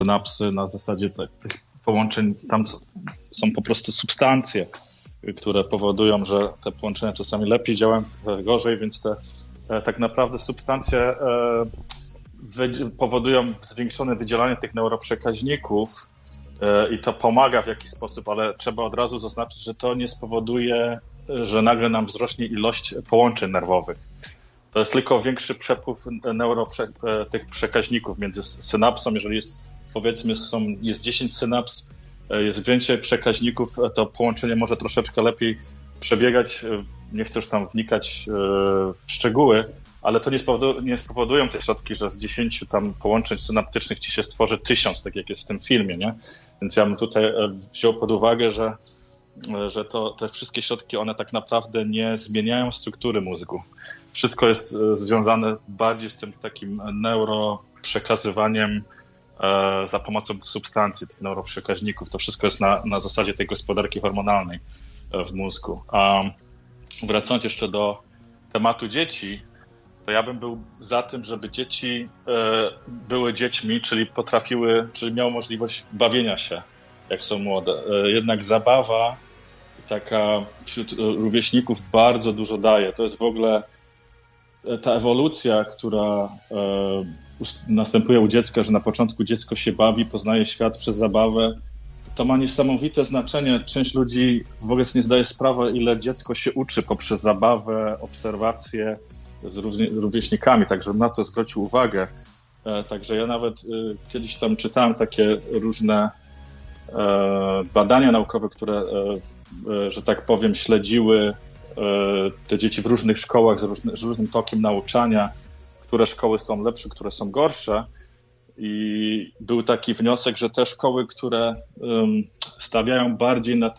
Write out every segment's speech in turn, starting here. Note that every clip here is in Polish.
synapsy na zasadzie tych połączeń. Tam są po prostu substancje, które powodują, że te połączenia czasami lepiej działają, gorzej, więc te tak naprawdę substancje powodują zwiększone wydzielanie tych neuroprzekaźników i to pomaga w jakiś sposób, ale trzeba od razu zaznaczyć, że to nie spowoduje, że nagle nam wzrośnie ilość połączeń nerwowych. To jest tylko większy przepływ tych przekaźników między synapsą. Jeżeli jest, powiedzmy, jest 10 synaps, jest więcej przekaźników, to połączenie może troszeczkę lepiej przebiegać. Nie chcę już tam wnikać w szczegóły, ale to nie spowodują te środki, że z 10 tam połączeń synaptycznych ci się stworzy 1000, tak jak jest w tym filmie, nie? Więc ja bym tutaj wziął pod uwagę, że te wszystkie środki, one tak naprawdę nie zmieniają struktury mózgu. Wszystko jest związane bardziej z tym takim neuroprzekazywaniem za pomocą substancji, tych neuroprzekaźników. To wszystko jest na zasadzie tej gospodarki hormonalnej w mózgu. A wracając jeszcze do tematu dzieci, to ja bym był za tym, żeby dzieci były dziećmi, czyli miały możliwość bawienia się, jak są młode. Jednak zabawa taka wśród rówieśników bardzo dużo daje. To jest w ogóle ta ewolucja, która następuje u dziecka, że na początku dziecko się bawi, poznaje świat przez zabawę. To ma niesamowite znaczenie. Część ludzi w ogóle nie zdaje sprawy, ile dziecko się uczy poprzez zabawę, obserwacje z rówieśnikami, także na to zwrócił uwagę. Także ja nawet kiedyś tam czytałem takie różne badania naukowe, które, że tak powiem, śledziły te dzieci w różnych szkołach z różnym tokiem nauczania, które szkoły są lepsze, które są gorsze. I był taki wniosek, że te szkoły, które stawiają bardziej na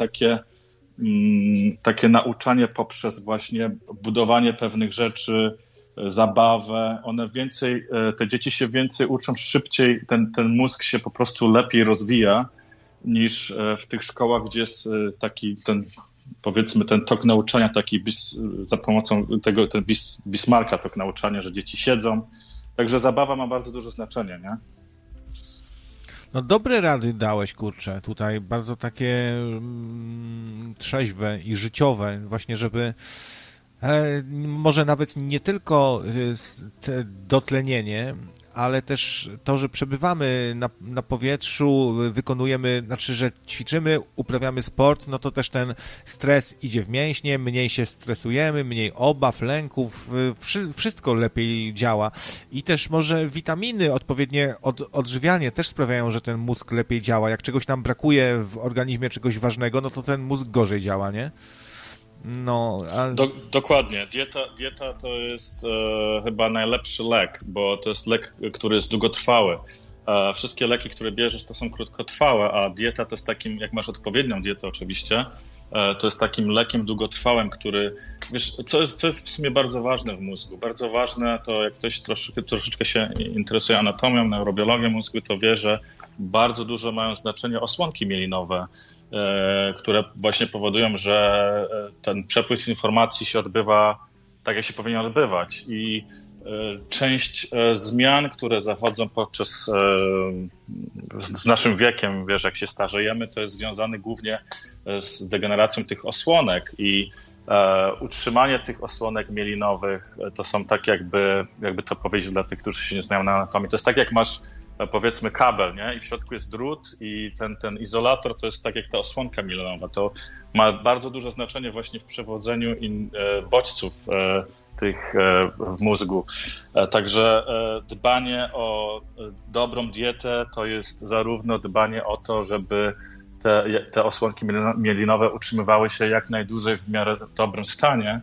takie nauczanie poprzez właśnie budowanie pewnych rzeczy, zabawę, te dzieci się więcej uczą, szybciej ten mózg się po prostu lepiej rozwija niż w tych szkołach, gdzie jest taki powiedzmy ten tok nauczania, za pomocą ten Bismarcka tok nauczania, że dzieci siedzą. Także zabawa ma bardzo duże znaczenie, nie? No dobre rady dałeś, kurczę, tutaj bardzo takie trzeźwe i życiowe, właśnie żeby może nawet nie tylko dotlenienie, ale też to, że przebywamy na powietrzu, że ćwiczymy, uprawiamy sport, no to też ten stres idzie w mięśnie, mniej się stresujemy, mniej obaw, lęków, wszystko lepiej działa. I też może witaminy, odpowiednie odżywianie też sprawiają, że ten mózg lepiej działa. Jak czegoś nam brakuje w organizmie, czegoś ważnego, no to ten mózg gorzej działa, nie? No, Dokładnie. Dieta to jest chyba najlepszy lek, bo to jest lek, który jest długotrwały. Wszystkie leki, które bierzesz, to są krótkotrwałe, a dieta to jest takim, jak masz odpowiednią dietę oczywiście, to jest takim lekiem długotrwałym, który, wiesz, co jest w sumie bardzo ważne w mózgu. Bardzo ważne to, jak ktoś troszeczkę się interesuje anatomią, neurobiologią mózgu, to wie, że bardzo dużo mają znaczenie osłonki mielinowe, które właśnie powodują, że ten przepływ informacji się odbywa tak, jak się powinien odbywać. I część zmian, które zachodzą z naszym wiekiem, wiesz, jak się starzejemy, to jest związane głównie z degeneracją tych osłonek i utrzymanie tych osłonek mielinowych to są tak jakby to powiedzieć dla tych, którzy się nie znają na anatomii, to jest tak jak masz powiedzmy kabel, nie? I w środku jest drut i ten izolator to jest tak jak ta osłonka mielinowa. To ma bardzo duże znaczenie właśnie w przewodzeniu bodźców tych w mózgu. Także dbanie o dobrą dietę to jest zarówno dbanie o to, żeby te osłonki mielinowe utrzymywały się jak najdłużej w miarę dobrym stanie.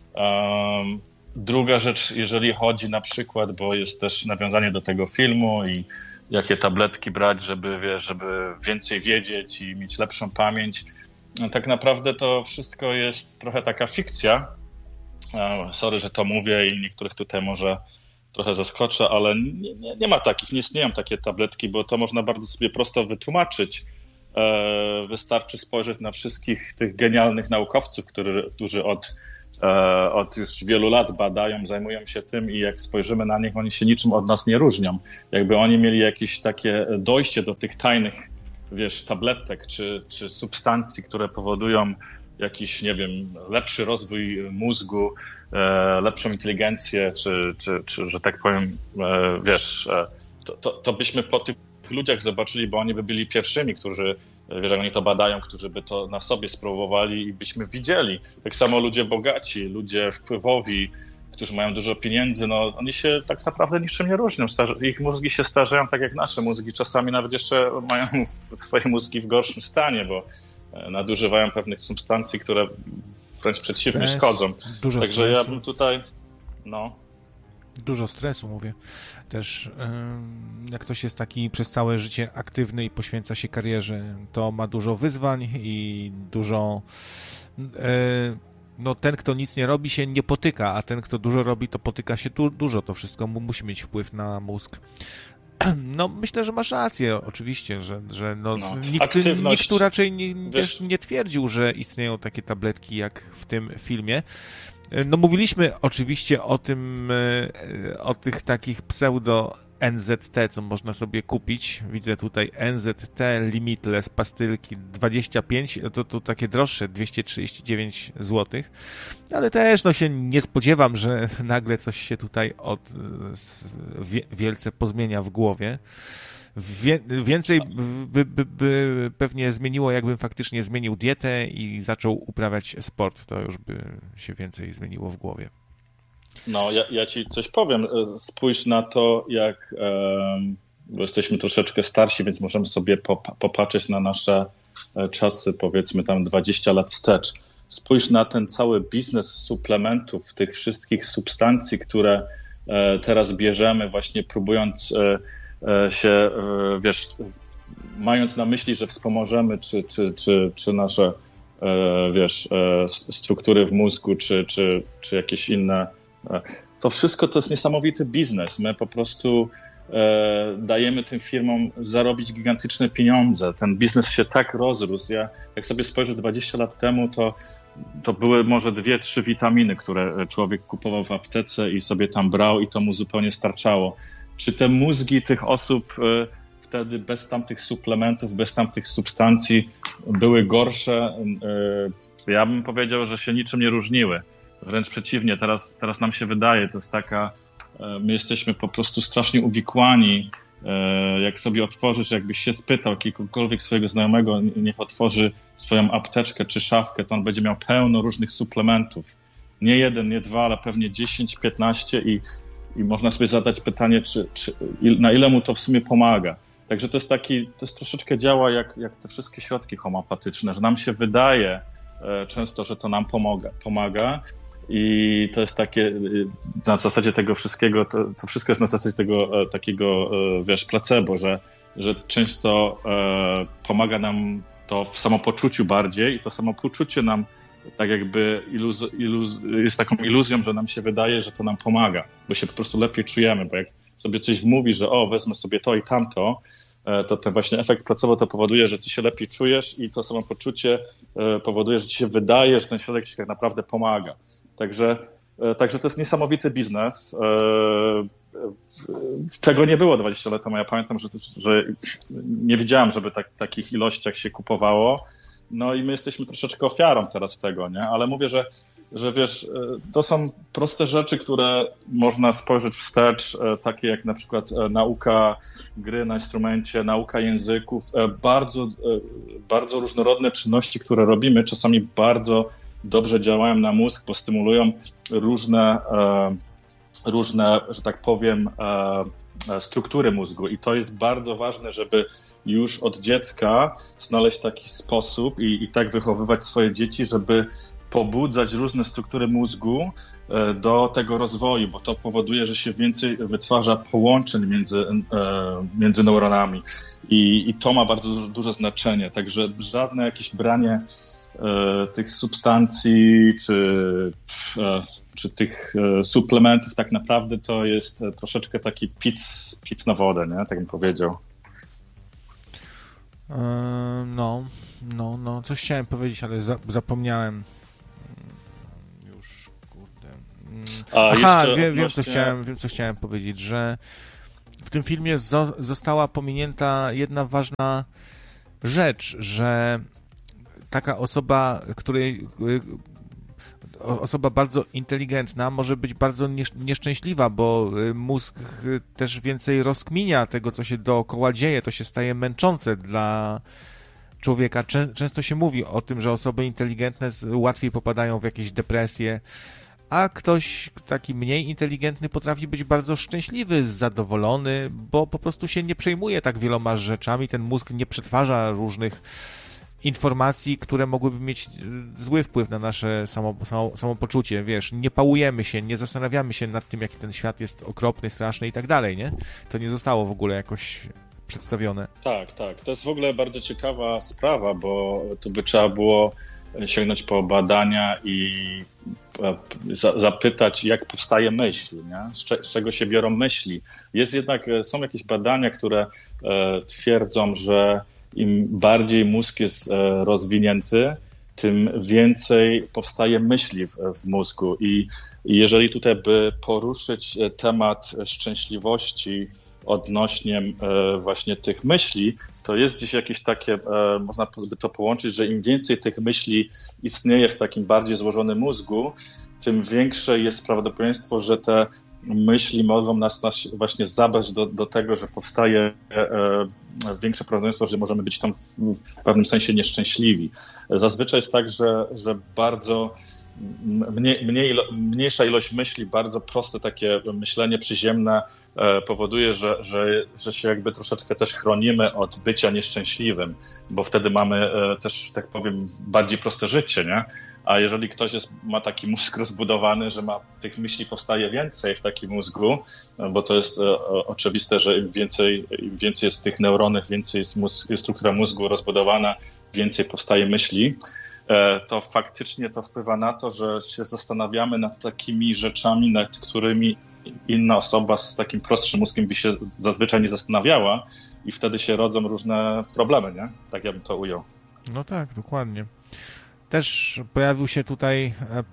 Druga rzecz, jeżeli chodzi na przykład, bo jest też nawiązanie do tego filmu i jakie tabletki brać, żeby więcej wiedzieć i mieć lepszą pamięć. Tak naprawdę to wszystko jest trochę taka fikcja. Sorry, że to mówię i niektórych tutaj może trochę zaskoczę, ale nie ma takich, nie istnieją takie tabletki, bo to można bardzo sobie prosto wytłumaczyć. Wystarczy spojrzeć na wszystkich tych genialnych naukowców, którzy od od już wielu lat badają, zajmują się tym i jak spojrzymy na nich, oni się niczym od nas nie różnią. Jakby oni mieli jakieś takie dojście do tych tajnych, wiesz, tabletek czy substancji, które powodują jakiś, nie wiem, lepszy rozwój mózgu, lepszą inteligencję, czy że tak powiem, wiesz, to byśmy po tych ludziach zobaczyli, bo oni by byli pierwszymi, którzy, wiesz, jak oni to badają, którzy by to na sobie spróbowali i byśmy widzieli. Tak samo ludzie bogaci, ludzie wpływowi, którzy mają dużo pieniędzy, no oni się tak naprawdę niczym nie różnią. Ich mózgi się starzeją tak jak nasze mózgi. Czasami nawet jeszcze mają swoje mózgi w gorszym stanie, bo nadużywają pewnych substancji, które wręcz przeciwnie szkodzą. Także stresu. Ja bym tutaj, Dużo stresu, mówię. Też jak ktoś jest taki przez całe życie aktywny i poświęca się karierze, to ma dużo wyzwań i dużo... ten, kto nic nie robi, się nie potyka, a ten, kto dużo robi, to potyka się dużo. To wszystko musi mieć wpływ na mózg. No, myślę, że masz rację, oczywiście, że nikt tu raczej nie twierdził, że istnieją takie tabletki jak w tym filmie. No, mówiliśmy oczywiście o tych takich pseudo NZT, co można sobie kupić. Widzę tutaj NZT Limitless pastylki 25, to takie droższe, 239 zł. Ale też się nie spodziewam, że nagle coś się tutaj wielce pozmienia w głowie. Więcej by pewnie zmieniło, jakbym faktycznie zmienił dietę i zaczął uprawiać sport. To już by się więcej zmieniło w głowie. No, ja ci coś powiem. Spójrz na to, jak bo jesteśmy troszeczkę starsi, więc możemy sobie popatrzeć na nasze czasy, powiedzmy tam 20 lat wstecz. Spójrz na ten cały biznes suplementów, tych wszystkich substancji, które teraz bierzemy, właśnie próbując się, wiesz, mając na myśli, że wspomożemy czy nasze, wiesz, struktury w mózgu, czy jakieś inne. To wszystko to jest niesamowity biznes. My po prostu dajemy tym firmom zarobić gigantyczne pieniądze. Ten biznes się tak rozrósł. Jak sobie spojrzę 20 lat temu, to były może 2-3 witaminy, które człowiek kupował w aptece i sobie tam brał i to mu zupełnie starczało. Czy te mózgi tych osób wtedy bez tamtych suplementów, bez tamtych substancji były gorsze? Ja bym powiedział, że się niczym nie różniły. Wręcz przeciwnie, teraz nam się wydaje, to jest taka, my jesteśmy po prostu strasznie uwikłani. Jak sobie otworzysz, jakbyś się spytał jakiegokolwiek swojego znajomego, niech otworzy swoją apteczkę czy szafkę, to on będzie miał pełno różnych suplementów. Nie jeden, nie dwa, ale pewnie 10, 15 i można sobie zadać pytanie, na ile mu to w sumie pomaga. Także to jest troszeczkę działa jak te wszystkie środki homeopatyczne, że nam się wydaje często, że to nam pomaga i to jest takie na zasadzie tego wszystkiego, to wszystko jest na zasadzie tego takiego, wiesz, placebo, że często pomaga nam to w samopoczuciu bardziej i to samopoczucie nam tak jakby jest taką iluzją, że nam się wydaje, że to nam pomaga, bo się po prostu lepiej czujemy, bo jak sobie coś wmówi, że wezmę sobie to i tamto, to ten właśnie efekt placebo to powoduje, że ty się lepiej czujesz i to samopoczucie powoduje, że ci się wydaje, że ten środek ci tak naprawdę pomaga. Także to jest niesamowity biznes. Tego nie było 20 lat temu. Ja pamiętam, że nie widziałem, żeby takich ilościach się kupowało. No i my jesteśmy troszeczkę ofiarą teraz tego, nie? Ale mówię, że wiesz, to są proste rzeczy, które można spojrzeć wstecz, takie jak na przykład nauka gry na instrumencie, nauka języków, bardzo różnorodne czynności, które robimy, czasami bardzo dobrze działają na mózg, bo stymulują różne, że tak powiem, struktury mózgu i to jest bardzo ważne, żeby już od dziecka znaleźć taki sposób i tak wychowywać swoje dzieci, żeby pobudzać różne struktury mózgu do tego rozwoju, bo to powoduje, że się więcej wytwarza połączeń między neuronami i to ma bardzo duże znaczenie, także żadne jakieś branie tych substancji czy tych suplementów tak naprawdę to jest troszeczkę taki pic na wodę, nie? Tak bym powiedział. No, coś chciałem powiedzieć, ale zapomniałem już. Wiem, co chciałem powiedzieć, że w tym filmie została pominięta jedna ważna rzecz, że taka osoba, osoba bardzo inteligentna może być bardzo nieszczęśliwa, bo mózg też więcej rozkminia tego, co się dookoła dzieje, to się staje męczące dla człowieka. Często się mówi o tym, że osoby inteligentne łatwiej popadają w jakieś depresje, a ktoś taki mniej inteligentny potrafi być bardzo szczęśliwy, zadowolony, bo po prostu się nie przejmuje tak wieloma rzeczami, ten mózg nie przetwarza różnych informacji, które mogłyby mieć zły wpływ na nasze samopoczucie, wiesz, nie pałujemy się, nie zastanawiamy się nad tym, jaki ten świat jest okropny, straszny i tak dalej, nie? To nie zostało w ogóle jakoś przedstawione. Tak. To jest w ogóle bardzo ciekawa sprawa, bo tu by trzeba było sięgnąć po badania i zapytać, jak powstaje myśl, nie? Z czego się biorą myśli. Są jakieś badania, które twierdzą, że im bardziej mózg jest rozwinięty, tym więcej powstaje myśli w mózgu. I jeżeli tutaj by poruszyć temat szczęśliwości odnośnie właśnie tych myśli, to jest gdzieś jakieś takie, można by to połączyć, że im więcej tych myśli istnieje w takim bardziej złożonym mózgu, tym większe jest prawdopodobieństwo, że te myśli mogą nas właśnie zabrać do tego, że powstaje większe prawdopodobieństwo, że możemy być tam w pewnym sensie nieszczęśliwi. Zazwyczaj jest tak, że bardzo mniejsza ilość myśli, bardzo proste takie myślenie przyziemne powoduje, że się jakby troszeczkę też chronimy od bycia nieszczęśliwym, bo wtedy mamy też, tak powiem, bardziej proste życie, nie? A jeżeli ktoś ma taki mózg rozbudowany, że tych myśli powstaje więcej w takim mózgu, bo to jest oczywiste, że im więcej jest tych neuronów, więcej jest struktura mózgu rozbudowana, więcej powstaje myśli, to faktycznie to wpływa na to, że się zastanawiamy nad takimi rzeczami, nad którymi inna osoba z takim prostszym mózgiem by się zazwyczaj nie zastanawiała i wtedy się rodzą różne problemy, nie? Tak ja bym to ujął. No tak, dokładnie. Też pojawił się tutaj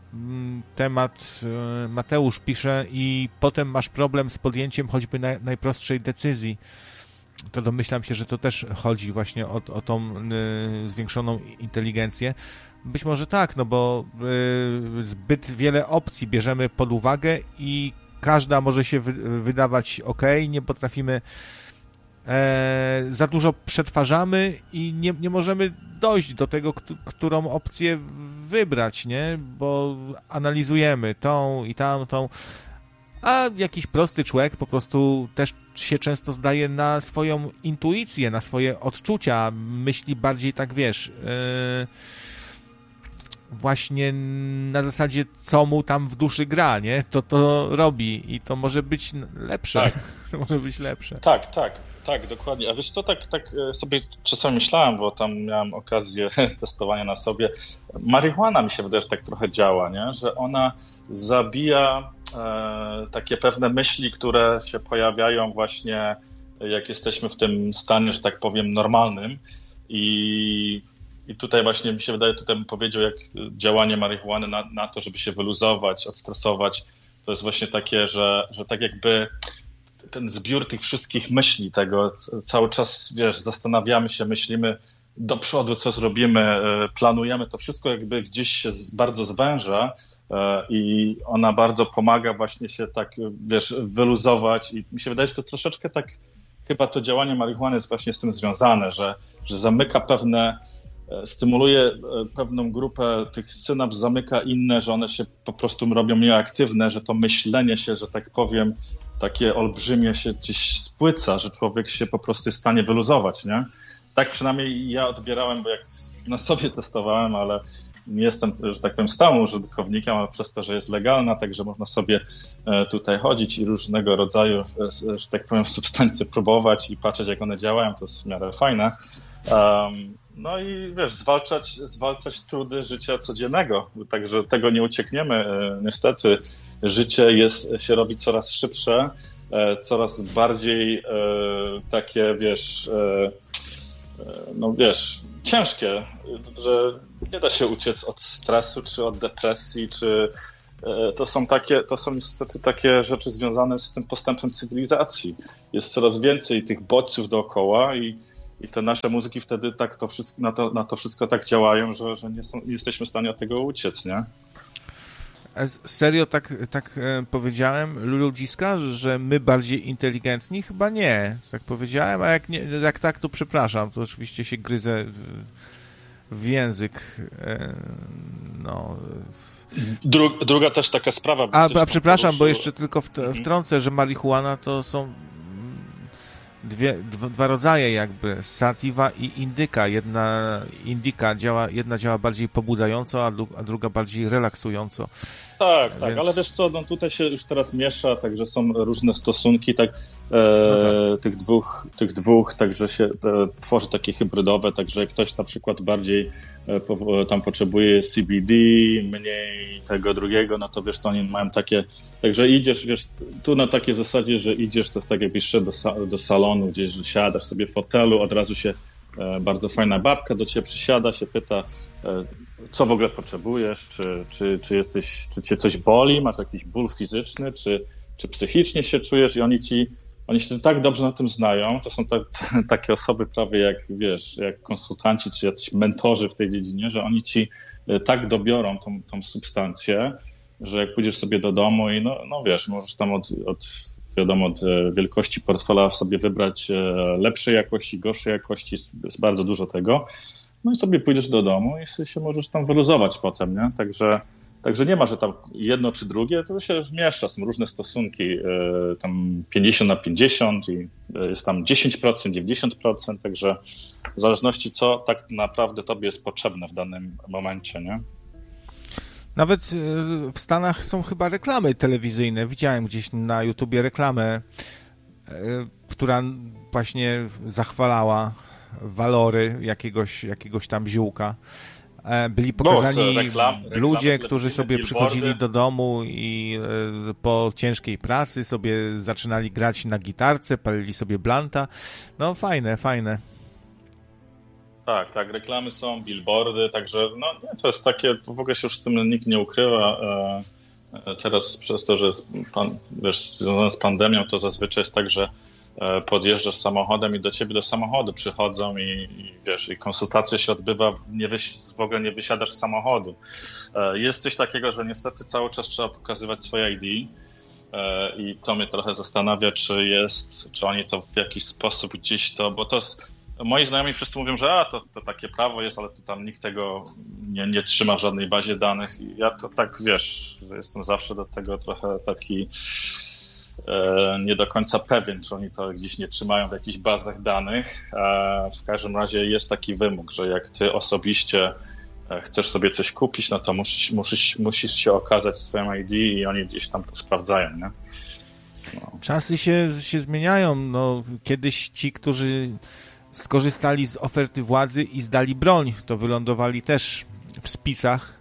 temat, Mateusz pisze, i potem masz problem z podjęciem choćby najprostszej decyzji. To domyślam się, że to też chodzi właśnie o tą zwiększoną inteligencję. Być może tak, no bo zbyt wiele opcji bierzemy pod uwagę i każda może się wydawać ok, nie potrafimy, za dużo przetwarzamy i nie możemy dojść do tego, którą opcję wybrać, nie? Bo analizujemy tą i tamtą, a jakiś prosty człowiek po prostu też się często zdaje na swoją intuicję, na swoje odczucia, myśli bardziej tak, wiesz, właśnie na zasadzie, co mu tam w duszy gra, nie? To robi i to może być lepsze. Tak. To może być lepsze. Tak, dokładnie. A wiesz co, tak sobie czasami myślałem, bo tam miałem okazję testowania na sobie. Marihuana mi się wydaje, że tak trochę działa, nie? Że ona zabija takie pewne myśli, które się pojawiają właśnie, jak jesteśmy w tym stanie, że tak powiem, normalnym. I tutaj właśnie mi się wydaje, tutaj bym powiedział, jak działanie marihuany na to, żeby się wyluzować, odstresować, to jest właśnie takie, że tak jakby ten zbiór tych wszystkich myśli, tego cały czas, wiesz, zastanawiamy się, myślimy do przodu, co zrobimy, planujemy, to wszystko jakby gdzieś się bardzo zwęża i ona bardzo pomaga właśnie się tak, wiesz, wyluzować i mi się wydaje, że to troszeczkę tak, chyba to działanie marihuany jest właśnie z tym związane, że zamyka stymuluje pewną grupę tych synaps, zamyka inne, że one się po prostu robią nieaktywne, że to myślenie się, że tak powiem, takie olbrzymie się gdzieś spłyca, że człowiek się po prostu jest w stanie wyluzować, nie? Tak przynajmniej ja odbierałem, bo jak na sobie testowałem, ale nie jestem, że tak powiem, stałym użytkownikiem, ale przez to, że jest legalna, także można sobie tutaj chodzić i różnego rodzaju, że tak powiem, substancje próbować i patrzeć, jak one działają, to jest w miarę fajne. No i wiesz, zwalczać trudy życia codziennego, także tego nie uciekniemy. Niestety życie się robi coraz szybsze, coraz bardziej takie, wiesz, ciężkie, że nie da się uciec od stresu, czy od depresji, czy to są niestety takie rzeczy związane z tym postępem cywilizacji. Jest coraz więcej tych bodźców dookoła i te nasze muzyki wtedy tak to wszystko, na to wszystko tak działają, że nie jesteśmy w stanie od tego uciec, nie? Serio tak powiedziałem, ludziska, że my bardziej inteligentni? Chyba nie, tak powiedziałem, a jak tak, to przepraszam, to oczywiście się gryzę w język, no... Druga też taka sprawa... A przepraszam, bo jeszcze tylko wtrącę, że marihuana to są dwa rodzaje jakby, sativa i indyka. Jedna działa bardziej pobudzająco, a druga bardziej relaksująco. Tak, więc... ale wiesz co, no tutaj się już teraz miesza, także są różne stosunki tych dwóch, także się tworzy takie hybrydowe, także ktoś na przykład bardziej tam potrzebuje CBD, mniej tego drugiego, no to wiesz, to oni mają takie, także idziesz, wiesz, tu na takiej zasadzie, że idziesz, to jest tak jakbyś szedł do salonu, gdzieś, że siadasz sobie w fotelu, od razu się bardzo fajna babka do ciebie przysiada, się pyta, co w ogóle potrzebujesz, czy cię coś boli, masz jakiś ból fizyczny, czy psychicznie się czujesz i oni się tak dobrze na tym znają, to są takie osoby prawie jak, wiesz, jak konsultanci, czy jacyś mentorzy w tej dziedzinie, że oni ci tak dobiorą tą substancję, że jak pójdziesz sobie do domu i no wiesz, możesz tam od wielkości portfela sobie wybrać lepszej jakości, gorszej jakości, jest bardzo dużo tego. No i sobie pójdziesz do domu i się możesz tam wyluzować potem, nie? Także nie ma, że tam jedno czy drugie, to się zmieszcza, są różne stosunki, tam 50/50 i jest tam 10%, 90%, także w zależności co tak naprawdę tobie jest potrzebne w danym momencie, nie? Nawet w Stanach są chyba reklamy telewizyjne. Widziałem gdzieś na YouTubie reklamę, która właśnie zachwalała walory jakiegoś tam ziółka. Byli pokazani ludzie, którzy sobie przychodzili do domu i po ciężkiej pracy sobie zaczynali grać na gitarce, palili sobie blanta. No fajne. Tak, reklamy są, billboardy, także no nie, to jest takie, w ogóle się już z tym nikt nie ukrywa. Teraz przez to, że związane z pandemią, to zazwyczaj jest tak, że podjeżdżasz samochodem i do ciebie do samochodu przychodzą i wiesz, i konsultacja się odbywa, w ogóle nie wysiadasz z samochodu. Jest coś takiego, że niestety cały czas trzeba pokazywać swoje ID i to mnie trochę zastanawia, czy oni to w jakiś sposób gdzieś bo to jest, moi znajomi wszyscy mówią, że to takie prawo jest, ale to tam nikt tego nie trzyma w żadnej bazie danych i ja to tak, wiesz, jestem zawsze do tego trochę taki nie do końca pewien, czy oni to gdzieś nie trzymają w jakichś bazach danych. W każdym razie jest taki wymóg, że jak ty osobiście chcesz sobie coś kupić, no to musisz się okazać swoim ID i oni gdzieś tam to sprawdzają, nie? No. Czasy się zmieniają. No, kiedyś ci, którzy skorzystali z oferty władzy i zdali broń, to wylądowali też w spisach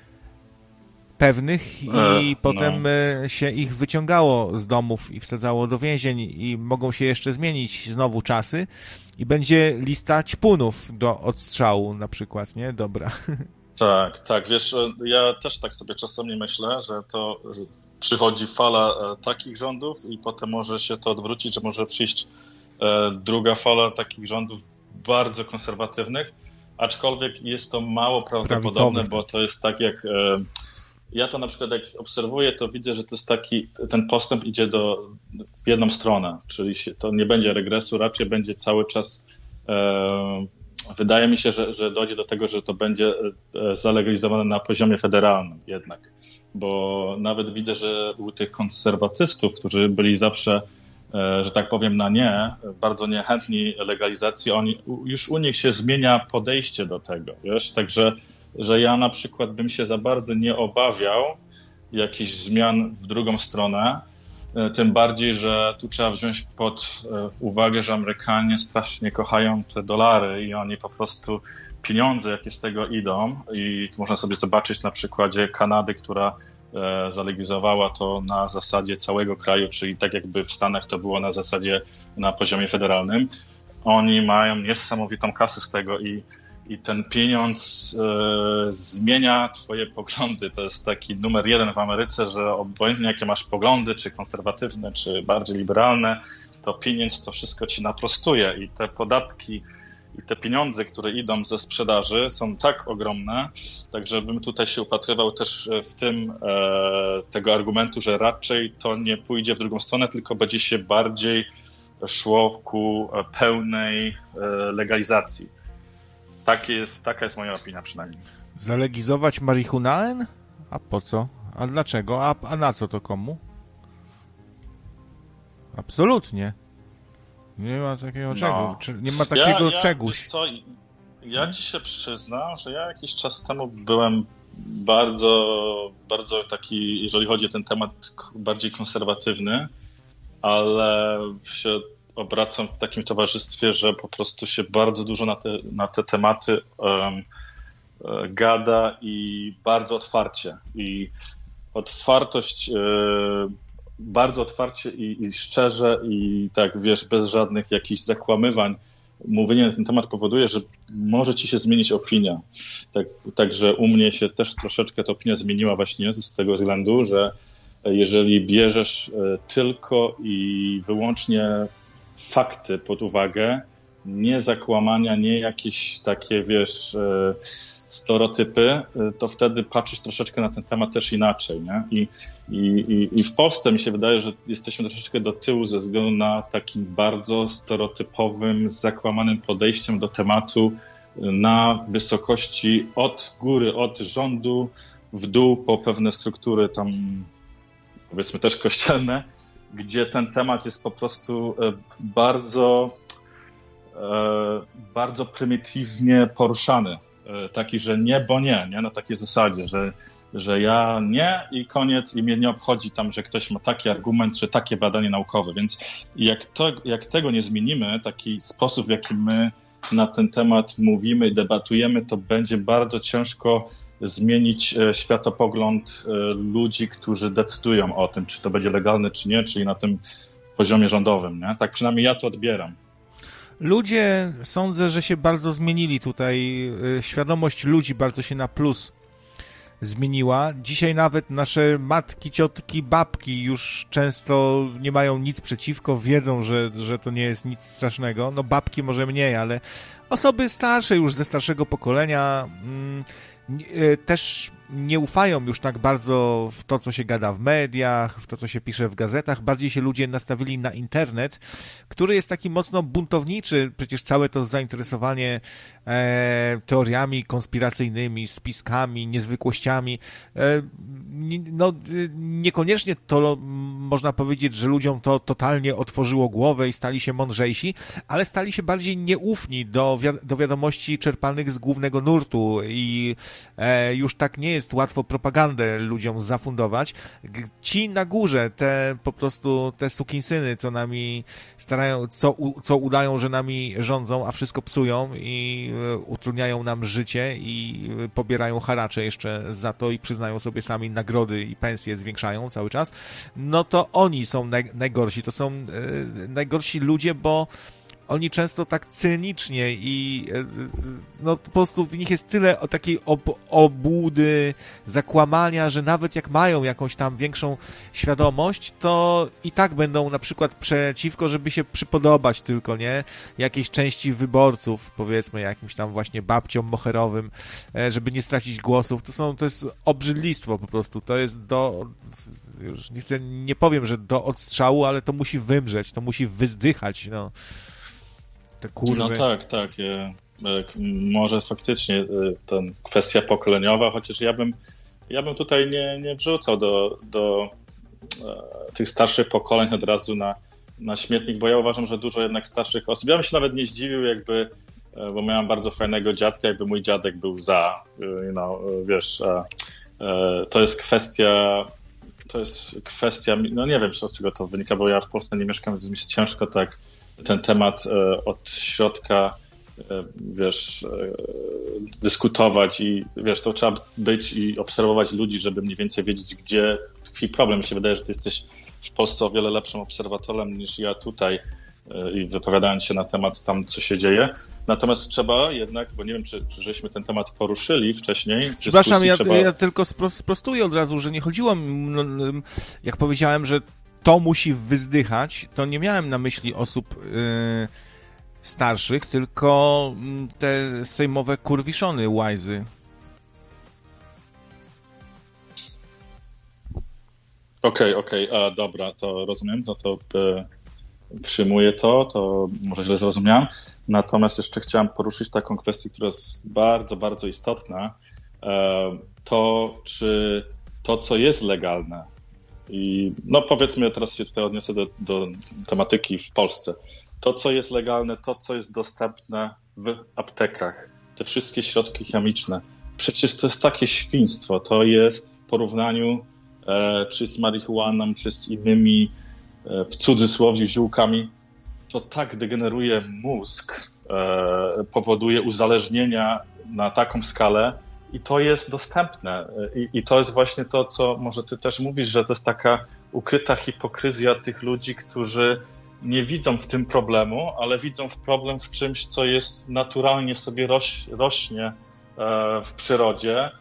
pewnych i potem się ich wyciągało z domów i wsadzało do więzień i mogą się jeszcze zmienić znowu czasy i będzie lista ćpunów do odstrzału na przykład, nie? Dobra. Tak, wiesz, ja też tak sobie czasami myślę, że przychodzi fala takich rządów i potem może się to odwrócić, że może przyjść druga fala takich rządów bardzo konserwatywnych, aczkolwiek jest to mało prawdopodobne, bo to jest tak jak... Ja to na przykład jak obserwuję, to widzę, że to jest ten postęp idzie w jedną stronę, czyli to nie będzie regresu, raczej będzie cały czas, wydaje mi się, że dojdzie do tego, że to będzie zalegalizowane na poziomie federalnym jednak, bo nawet widzę, że u tych konserwatystów, którzy byli zawsze, że tak powiem, bardzo niechętni legalizacji, już u nich się zmienia podejście do tego, wiesz, także że ja na przykład bym się za bardzo nie obawiał jakichś zmian w drugą stronę, tym bardziej, że tu trzeba wziąć pod uwagę, że Amerykanie strasznie kochają te dolary i oni po prostu pieniądze, jakie z tego idą i tu można sobie zobaczyć na przykładzie Kanady, która zalegalizowała to na zasadzie całego kraju, czyli tak jakby w Stanach to było na zasadzie na poziomie federalnym. Oni mają niesamowitą kasę z tego i i ten pieniądz zmienia twoje poglądy. To jest taki numer jeden w Ameryce, że obojętnie jakie masz poglądy, czy konserwatywne, czy bardziej liberalne, to pieniądz to wszystko ci naprostuje i te podatki i te pieniądze, które idą ze sprzedaży, są tak ogromne, tak żebym tutaj się upatrywał też w tym tego argumentu, że raczej to nie pójdzie w drugą stronę, tylko będzie się bardziej szło ku pełnej legalizacji. Taka jest moja opinia przynajmniej. Zalegizować marihuanę? A po co? A dlaczego? A na co to komu? Absolutnie. Nie ma takiego nie ma takiego czegoś. Ja ci się przyznam, że ja jakiś czas temu byłem bardzo, bardzo taki, jeżeli chodzi o ten temat, bardziej konserwatywny, ale się obracam w takim towarzystwie, że po prostu się bardzo dużo na te tematy gada i bardzo otwarcie. I otwartość, bardzo otwarcie i szczerze i tak, wiesz, bez żadnych jakichś zakłamywań. Mówienie na ten temat powoduje, że może ci się zmienić opinia. Także u mnie się też troszeczkę ta opinia zmieniła właśnie z tego względu, że jeżeli bierzesz tylko i wyłącznie fakty pod uwagę, nie zakłamania, nie jakieś takie, wiesz, stereotypy, to wtedy patrzysz troszeczkę na ten temat też inaczej, nie? I w Polsce mi się wydaje, że jesteśmy troszeczkę do tyłu ze względu na takim bardzo stereotypowym, zakłamanym podejściem do tematu na wysokości od góry, od rządu w dół po pewne struktury tam, powiedzmy też kościelne, gdzie ten temat jest po prostu bardzo prymitywnie poruszany. Taki, że nie, bo nie, na takiej zasadzie, że ja nie i koniec i mnie nie obchodzi tam, że ktoś ma taki argument, czy takie badanie naukowe. Więc jak tego nie zmienimy, taki sposób, w jaki my na ten temat mówimy i debatujemy, to będzie bardzo ciężko zmienić światopogląd ludzi, którzy decydują o tym, czy to będzie legalne, czy nie, czyli na tym poziomie rządowym. Nie? Tak przynajmniej ja to odbieram. Ludzie, sądzę, że się bardzo zmienili tutaj. Świadomość ludzi bardzo się na plus zmieniła. Dzisiaj nawet nasze matki, ciotki, babki już często nie mają nic przeciwko, wiedzą, że to nie jest nic strasznego. No babki może mniej, ale osoby starsze już ze starszego pokolenia też nie ufają już tak bardzo w to, co się gada w mediach, w to, co się pisze w gazetach. Bardziej się ludzie nastawili na internet, który jest taki mocno buntowniczy. Przecież całe to zainteresowanie teoriami konspiracyjnymi, spiskami, niezwykłościami. Niekoniecznie to można powiedzieć, że ludziom to totalnie otworzyło głowę i stali się mądrzejsi, ale stali się bardziej nieufni do wiadomości czerpanych z głównego nurtu i już tak nie jest łatwo propagandę ludziom zafundować. Ci na górze, te sukinsyny, co nami starają, co udają, że nami rządzą, a wszystko psują i utrudniają nam życie i pobierają haracze jeszcze za to i przyznają sobie sami nagrody i pensje zwiększają cały czas, no to oni są najgorsi. To są najgorsi ludzie, bo oni często tak cynicznie i no po prostu w nich jest tyle takiej obłudy, zakłamania, że nawet jak mają jakąś tam większą świadomość, to i tak będą na przykład przeciwko, żeby się przypodobać tylko, nie? Jakiejś części wyborców, powiedzmy jakimś tam właśnie babciom moherowym, żeby nie stracić głosów. To jest obrzydlistwo po prostu. To jest już nie powiem, że do odstrzału, ale to musi wymrzeć, to musi wyzdychać, no. No tak. Może faktycznie ten kwestia pokoleniowa, chociaż ja bym tutaj nie wrzucał do tych starszych pokoleń od razu na śmietnik, bo ja uważam, że dużo jednak starszych osób. Ja bym się nawet nie zdziwił, bo miałem bardzo fajnego dziadka, jakby mój dziadek był za, wiesz, to jest kwestia, no nie wiem, z czego to wynika, bo ja w Polsce nie mieszkam, więc mi jest ciężko tak ten temat od środka, wiesz, dyskutować i wiesz, to trzeba być i obserwować ludzi, żeby mniej więcej wiedzieć, gdzie tkwi problem. Mi się wydaje, że ty jesteś w Polsce o wiele lepszym obserwatorem niż ja tutaj i wypowiadając się na temat tam, co się dzieje. Natomiast trzeba jednak, bo nie wiem, czy żeśmy ten temat poruszyli wcześniej. Przepraszam, ja tylko sprostuję od razu, że nie chodziło, jak powiedziałem, że to musi wyzdychać, to nie miałem na myśli osób starszych, tylko te sejmowe kurwiszony łajzy. Okej, dobra, to rozumiem, to przyjmuję to może źle zrozumiałem. Natomiast jeszcze chciałem poruszyć taką kwestię, która jest bardzo, bardzo istotna. To, czy to, co jest legalne, i no powiedzmy, teraz się tutaj odniosę do tematyki w Polsce. To, co jest legalne, to, co jest dostępne w aptekach, te wszystkie środki chemiczne, przecież to jest takie świństwo. To jest w porównaniu czy z marihuaną, czy z innymi, w cudzysłowie, ziółkami, to tak degeneruje mózg, powoduje uzależnienia na taką skalę i to jest dostępne. I to jest właśnie to, co może ty też mówisz, że to jest taka ukryta hipokryzja tych ludzi, którzy nie widzą w tym problemu, ale widzą problem w czymś, co jest naturalnie sobie rośnie w przyrodzie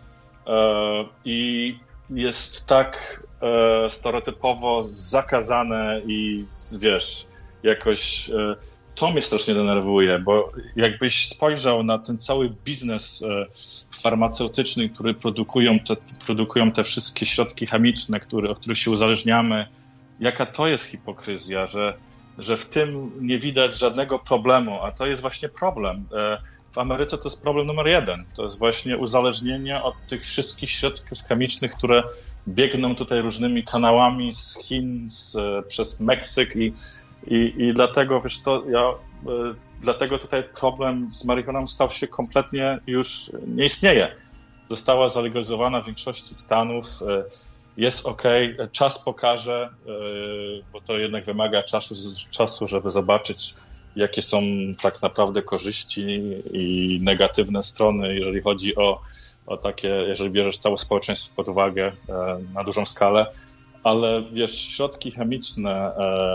i jest tak stereotypowo zakazane i wiesz, jakoś to mnie strasznie denerwuje, bo jakbyś spojrzał na ten cały biznes farmaceutyczny, który produkują te wszystkie środki chemiczne, od których się uzależniamy, jaka to jest hipokryzja, że w tym nie widać żadnego problemu, a to jest właśnie problem. W Ameryce to jest problem numer 1. To jest właśnie uzależnienie od tych wszystkich środków chemicznych, które biegną tutaj różnymi kanałami z Chin, przez Meksyk i dlatego, wiesz co, dlatego tutaj problem z marihuaną stał się kompletnie już nie istnieje. Została zalegalizowana w większości stanów, jest okej, czas pokaże, bo to jednak wymaga czasu, żeby zobaczyć, jakie są tak naprawdę korzyści i negatywne strony, jeżeli chodzi o takie, jeżeli bierzesz całe społeczeństwo pod uwagę na dużą skalę, ale wiesz, środki chemiczne,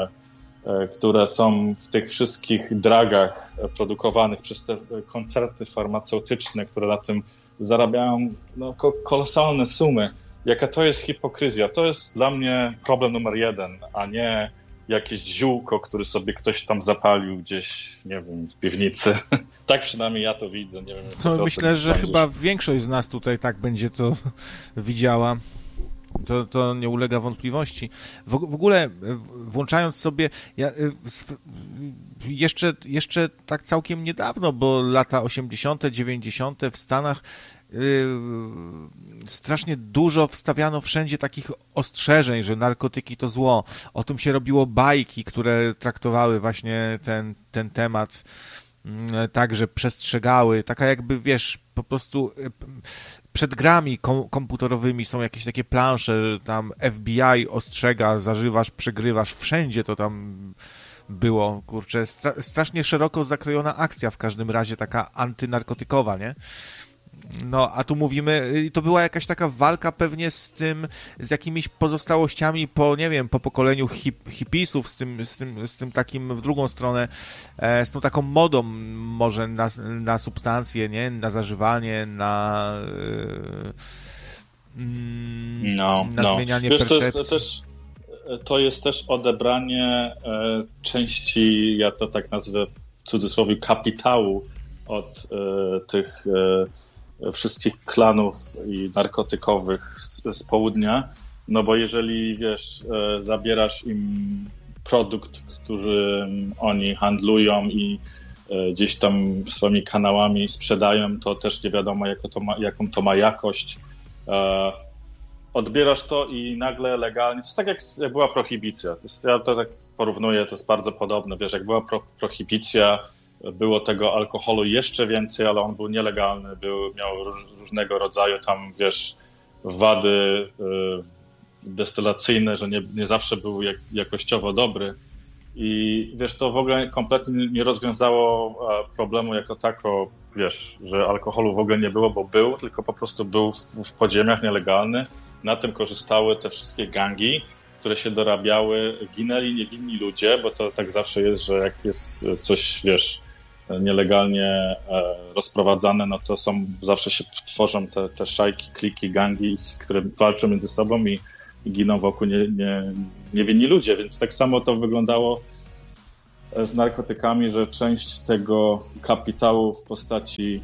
które są w tych wszystkich dragach produkowanych przez te koncerny farmaceutyczne, które na tym zarabiają kolosalne sumy, jaka to jest hipokryzja. To jest dla mnie problem numer 1, a nie jakieś ziółko, które sobie ktoś tam zapalił gdzieś, nie wiem, w piwnicy. Tak przynajmniej ja to widzę. Nie wiem, to myślę, że chyba większość z nas tutaj tak będzie to widziała. To nie ulega wątpliwości. W ogóle włączając sobie, jeszcze tak całkiem niedawno, bo lata 80., 90. w Stanach strasznie dużo wstawiano wszędzie takich ostrzeżeń, że narkotyki to zło. O tym się robiło bajki, które traktowały właśnie ten temat, także przestrzegały. Taka jakby, wiesz, po prostu przed grami komputerowymi są jakieś takie plansze, że tam FBI ostrzega, zażywasz, przegrywasz, wszędzie to tam było, kurczę, strasznie szeroko zakrojona akcja w każdym razie, taka antynarkotykowa, nie? No, a tu mówimy, to była jakaś taka walka pewnie z jakimiś pozostałościami nie wiem, po pokoleniu hipisów, z tym takim w drugą stronę, z tą taką modą może na substancje, nie? Na zażywanie, na zmienianie percepcji. To jest też odebranie części, ja to tak nazwę w cudzysłowie, kapitału od tych wszystkich klanów i narkotykowych z południa, no bo jeżeli, wiesz, zabierasz im produkt, który oni handlują i gdzieś tam swoimi kanałami sprzedają, to też nie wiadomo, jaką to ma jakość. Odbierasz to i nagle legalnie, to jest tak jak była prohibicja, ja to tak porównuję, to jest bardzo podobne, wiesz, jak była prohibicja, było tego alkoholu jeszcze więcej, ale on był nielegalny, miał różnego rodzaju tam, wiesz, wady destylacyjne, że nie zawsze był jakościowo dobry. I wiesz, to w ogóle kompletnie nie rozwiązało problemu jako tako, wiesz, że alkoholu w ogóle nie było, bo był, tylko po prostu był w podziemiach nielegalny. Na tym korzystały te wszystkie gangi. które się dorabiały, ginęli niewinni ludzie, bo to tak zawsze jest, że jak jest coś, wiesz, nielegalnie rozprowadzane, no to zawsze się tworzą te szajki, kliki, gangi, które walczą między sobą i giną wokół niewinni ludzie, więc tak samo to wyglądało z narkotykami, że część tego kapitału w postaci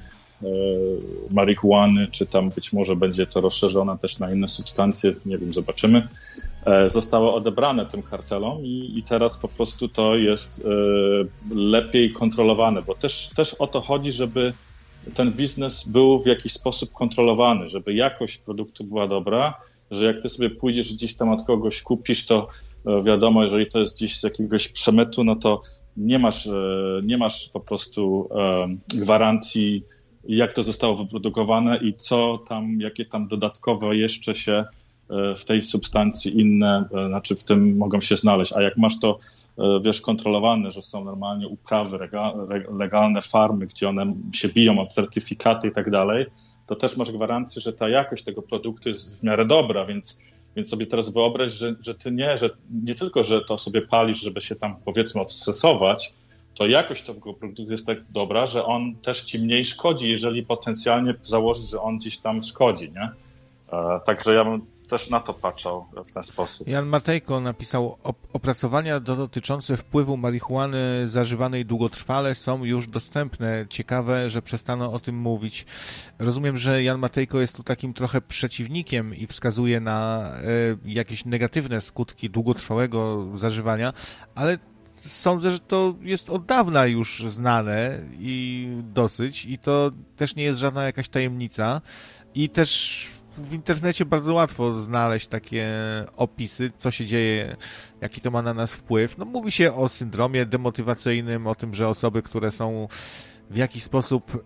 marihuany, czy tam być może będzie to rozszerzone też na inne substancje, nie wiem, zobaczymy, zostało odebrane tym kartelom i teraz po prostu to jest lepiej kontrolowane, bo też o to chodzi, żeby ten biznes był w jakiś sposób kontrolowany, żeby jakość produktu była dobra, że jak ty sobie pójdziesz gdzieś tam od kogoś kupisz, to wiadomo, jeżeli to jest gdzieś z jakiegoś przemytu, no to nie masz po prostu gwarancji, jak to zostało wyprodukowane i co tam, jakie tam dodatkowo jeszcze się w tej substancji inne, znaczy w tym mogą się znaleźć. A jak masz to, wiesz, kontrolowane, że są normalnie uprawy, legalne farmy, gdzie one się biją o certyfikaty i tak dalej, to też masz gwarancję, że ta jakość tego produktu jest w miarę dobra, więc sobie teraz wyobraź, że ty nie tylko, że to sobie palisz, żeby się tam, powiedzmy, odstresować, to jakość tego produktu jest tak dobra, że on też ci mniej szkodzi, jeżeli potencjalnie założysz, że on gdzieś tam szkodzi, nie? Także ja bym też na to patrzał w ten sposób. Jan Matejko napisał, opracowania dotyczące wpływu marihuany zażywanej długotrwale są już dostępne. Ciekawe, że przestano o tym mówić. Rozumiem, że Jan Matejko jest tu takim trochę przeciwnikiem i wskazuje na jakieś negatywne skutki długotrwałego zażywania, ale sądzę, że to jest od dawna już znane i dosyć i to też nie jest żadna jakaś tajemnica i też w internecie bardzo łatwo znaleźć takie opisy, co się dzieje, jaki to ma na nas wpływ. No, mówi się o syndromie demotywacyjnym, o tym, że osoby, które są w jakiś sposób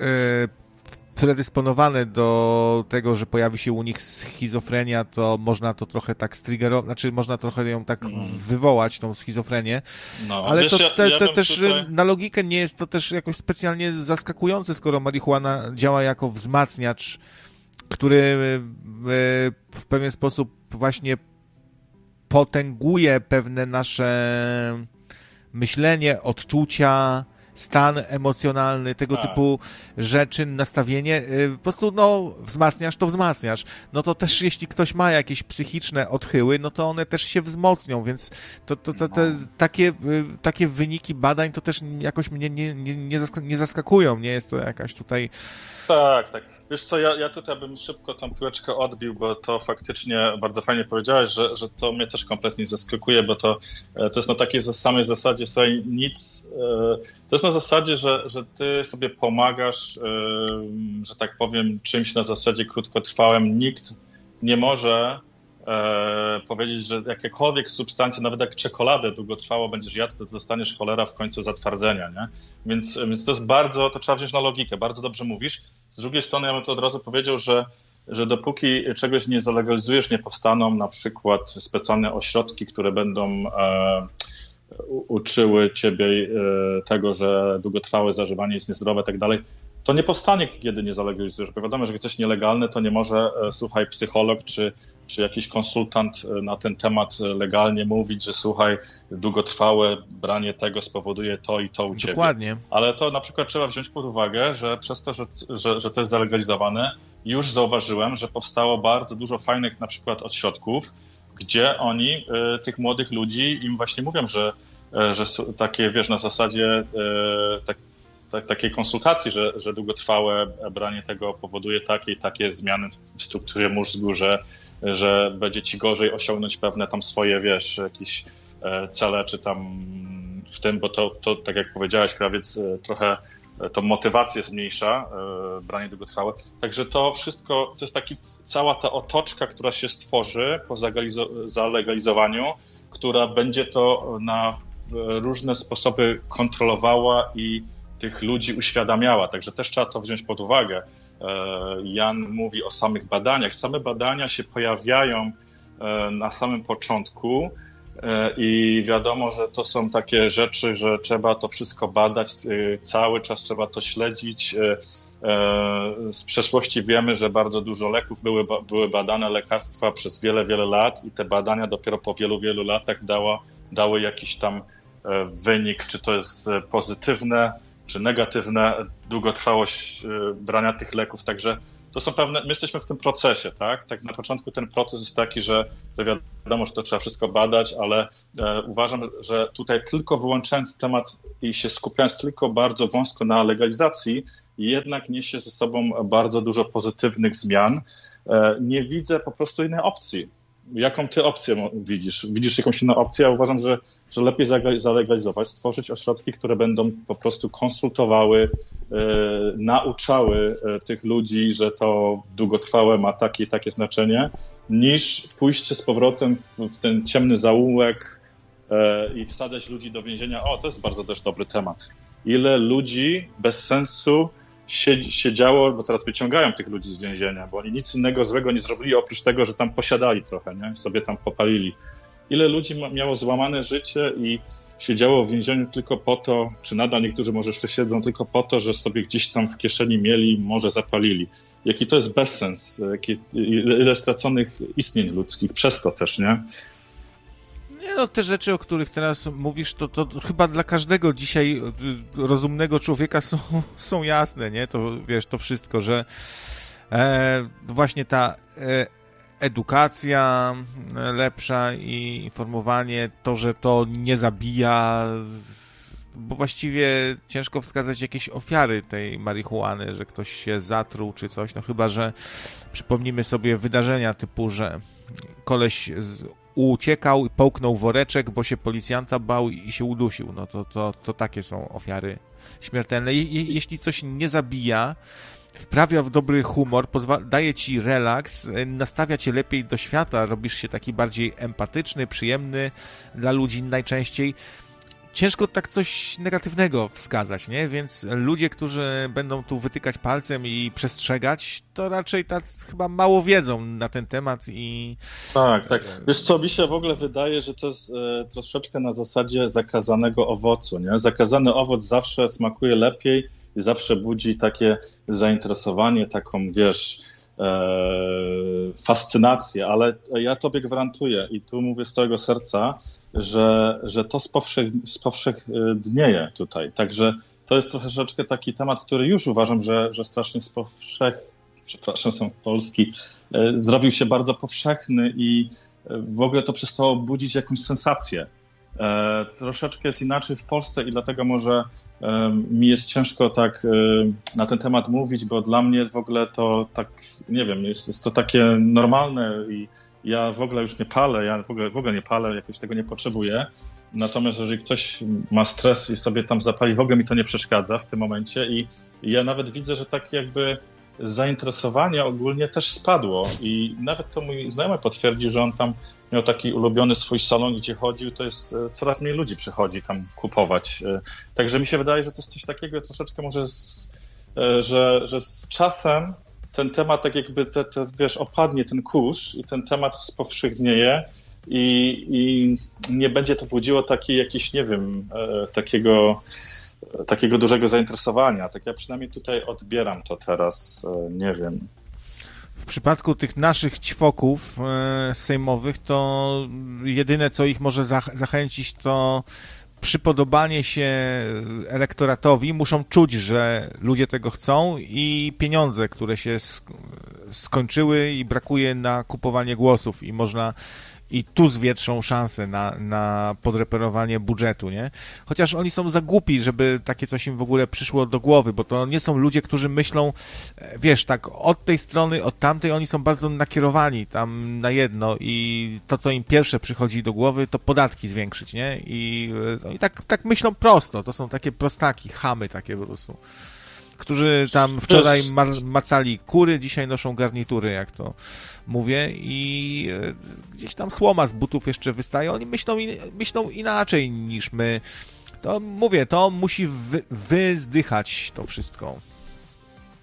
predysponowane do tego, że pojawi się u nich schizofrenia, to można to trochę tak striggerować, znaczy można trochę ją tak wywołać, tą schizofrenię, no, ale wiesz, to też tutaj na logikę nie jest to też jakoś specjalnie zaskakujące, skoro marihuana działa jako wzmacniacz, który w pewien sposób właśnie potęguje pewne nasze myślenie, odczucia, stan emocjonalny, tego typu rzeczy, nastawienie, po prostu wzmacniasz, no to też jeśli ktoś ma jakieś psychiczne odchyły, no to one też się wzmocnią, więc takie wyniki badań to też jakoś mnie nie zaskakują, nie jest to jakaś tutaj... Tak. Wiesz co, ja tutaj bym szybko tą piłeczkę odbił, bo to faktycznie bardzo fajnie powiedziałeś, że to mnie też kompletnie zaskakuje, bo to jest na takiej samej zasadzie, słuchaj, to jest na zasadzie, że ty sobie pomagasz, że tak powiem, czymś na zasadzie krótkotrwałym. Nikt nie może powiedzieć, że jakiekolwiek substancje, nawet jak czekoladę długotrwało będziesz jadł, to dostaniesz cholera w końcu zatwardzenia, nie? Więc to jest to trzeba wziąć na logikę, bardzo dobrze mówisz. Z drugiej strony ja bym to od razu powiedział, że dopóki czegoś nie zalegalizujesz, nie powstaną na przykład specjalne ośrodki, które będą uczyły ciebie tego, że długotrwałe zażywanie jest niezdrowe i tak dalej, to nie powstanie, kiedy nie zalegalizujesz. Bo wiadomo, że jak coś nielegalne, to nie może, słuchaj, psycholog czy jakiś konsultant na ten temat legalnie mówić, że słuchaj, długotrwałe branie tego spowoduje to i to u ciebie. Dokładnie. Ale to na przykład trzeba wziąć pod uwagę, że przez to, że to jest zalegalizowane, już zauważyłem, że powstało bardzo dużo fajnych na przykład ośrodków, gdzie oni tych młodych ludzi im właśnie mówią, że takie, wiesz, na zasadzie takiej konsultacji, że długotrwałe branie tego powoduje takie i takie zmiany w strukturze mózgu, że będzie ci gorzej osiągnąć pewne tam swoje, wiesz, jakieś cele, czy tam w tym, bo to tak jak powiedziałeś, krawiec, trochę tą motywację zmniejsza, branie długotrwałe. Także to wszystko, to jest cała ta otoczka, która się stworzy po zalegalizowaniu, która będzie to na różne sposoby kontrolowała i tych ludzi uświadamiała. Także też trzeba to wziąć pod uwagę. Jan mówi o samych badaniach. Same badania się pojawiają na samym początku i wiadomo, że to są takie rzeczy, że trzeba to wszystko badać, cały czas trzeba to śledzić. Z przeszłości wiemy, że bardzo dużo leków były badane, lekarstwa przez wiele, wiele lat i te badania dopiero po wielu, wielu latach dały jakiś tam wynik, czy to jest pozytywne, czy negatywne, długotrwałość brania tych leków, także to są pewne, my jesteśmy w tym procesie, tak? Tak na początku ten proces jest taki, że wiadomo, że to trzeba wszystko badać, ale uważam, że tutaj tylko wyłączając temat i się skupiając tylko bardzo wąsko na legalizacji, jednak niesie ze sobą bardzo dużo pozytywnych zmian. Nie widzę po prostu innej opcji. Jaką ty opcję widzisz? Widzisz jakąś inną opcję? Ja uważam, że lepiej zalegalizować, stworzyć ośrodki, które będą po prostu konsultowały, nauczały tych ludzi, że to długotrwałe ma takie i takie znaczenie, niż pójście z powrotem w ten ciemny zaułek i wsadzać ludzi do więzienia. O, to jest bardzo też dobry temat. Ile ludzi bez sensu siedziało, bo teraz wyciągają tych ludzi z więzienia, bo oni nic innego złego nie zrobili, oprócz tego, że tam posiadali trochę, nie? Sobie tam popalili. Ile ludzi miało złamane życie i siedziało w więzieniu tylko po to, czy nadal niektórzy może jeszcze siedzą tylko po to, że sobie gdzieś tam w kieszeni mieli, może zapalili. Jaki to jest bezsens, ile straconych istnień ludzkich przez to też, nie? Nie no, te rzeczy, o których teraz mówisz, to chyba dla każdego dzisiaj rozumnego człowieka są jasne, nie? To wiesz, to wszystko, że właśnie ta edukacja lepsza i informowanie, to, że to nie zabija, bo właściwie ciężko wskazać jakieś ofiary tej marihuany, że ktoś się zatruł czy coś, no chyba, że przypomnimy sobie wydarzenia typu, że koleś uciekał i połknął woreczek, bo się policjanta bał i się udusił. No to takie są ofiary śmiertelne. Jeśli coś nie zabija, wprawia w dobry humor, daje ci relaks, nastawia cię lepiej do świata, robisz się taki bardziej empatyczny, przyjemny dla ludzi najczęściej. Ciężko tak coś negatywnego wskazać, nie? Więc ludzie, którzy będą tu wytykać palcem i przestrzegać, to raczej tak chyba mało wiedzą na ten temat i... Tak. Wiesz co, mi się w ogóle wydaje, że to jest troszeczkę na zasadzie zakazanego owocu, nie? Zakazany owoc zawsze smakuje lepiej i zawsze budzi takie zainteresowanie, taką, wiesz, fascynację, ale ja tobie gwarantuję i tu mówię z całego serca, że to spowszechnieje tutaj. Także to jest troszeczkę taki temat, który już uważam, że strasznie przepraszam, polski, zrobił się bardzo powszechny i w ogóle to przestało budzić jakąś sensację. Troszeczkę jest inaczej w Polsce i dlatego może mi jest ciężko tak na ten temat mówić, bo dla mnie w ogóle to tak, nie wiem, jest to takie normalne i ja w ogóle już nie palę, ja w ogóle nie palę, jakoś tego nie potrzebuję. Natomiast jeżeli ktoś ma stres i sobie tam zapali, w ogóle mi to nie przeszkadza w tym momencie i ja nawet widzę, że tak jakby zainteresowanie ogólnie też spadło i nawet to mój znajomy potwierdził, że on tam miał taki ulubiony swój salon, gdzie chodził, to jest coraz mniej ludzi przychodzi tam kupować. Także mi się wydaje, że to jest coś takiego troszeczkę może, że z czasem ten temat tak jakby, wiesz, opadnie ten kurz i ten temat spowszechnieje i nie będzie to budziło takiej jakiś, nie wiem, takiego dużego zainteresowania. Tak ja przynajmniej tutaj odbieram to teraz, nie wiem. W przypadku tych naszych ćwoków sejmowych, to jedyne, co ich może zachęcić, to przypodobanie się elektoratowi. Muszą czuć, że ludzie tego chcą i pieniądze, które się skończyły i brakuje na kupowanie głosów i można i tu zwietrzą szansę na podreperowanie budżetu, nie? Chociaż oni są za głupi, żeby takie coś im w ogóle przyszło do głowy, bo to nie są ludzie, którzy myślą, wiesz, tak od tej strony, od tamtej, oni są bardzo nakierowani tam na jedno i to, co im pierwsze przychodzi do głowy, to podatki zwiększyć, nie? I tak myślą prosto, to są takie prostaki, chamy takie po prostu, którzy tam wczoraj macali kury, dzisiaj noszą garnitury, jak to mówię, i gdzieś tam słoma z butów jeszcze wystaje. Oni myślą inaczej niż my. To mówię, to musi wyzdychać to wszystko.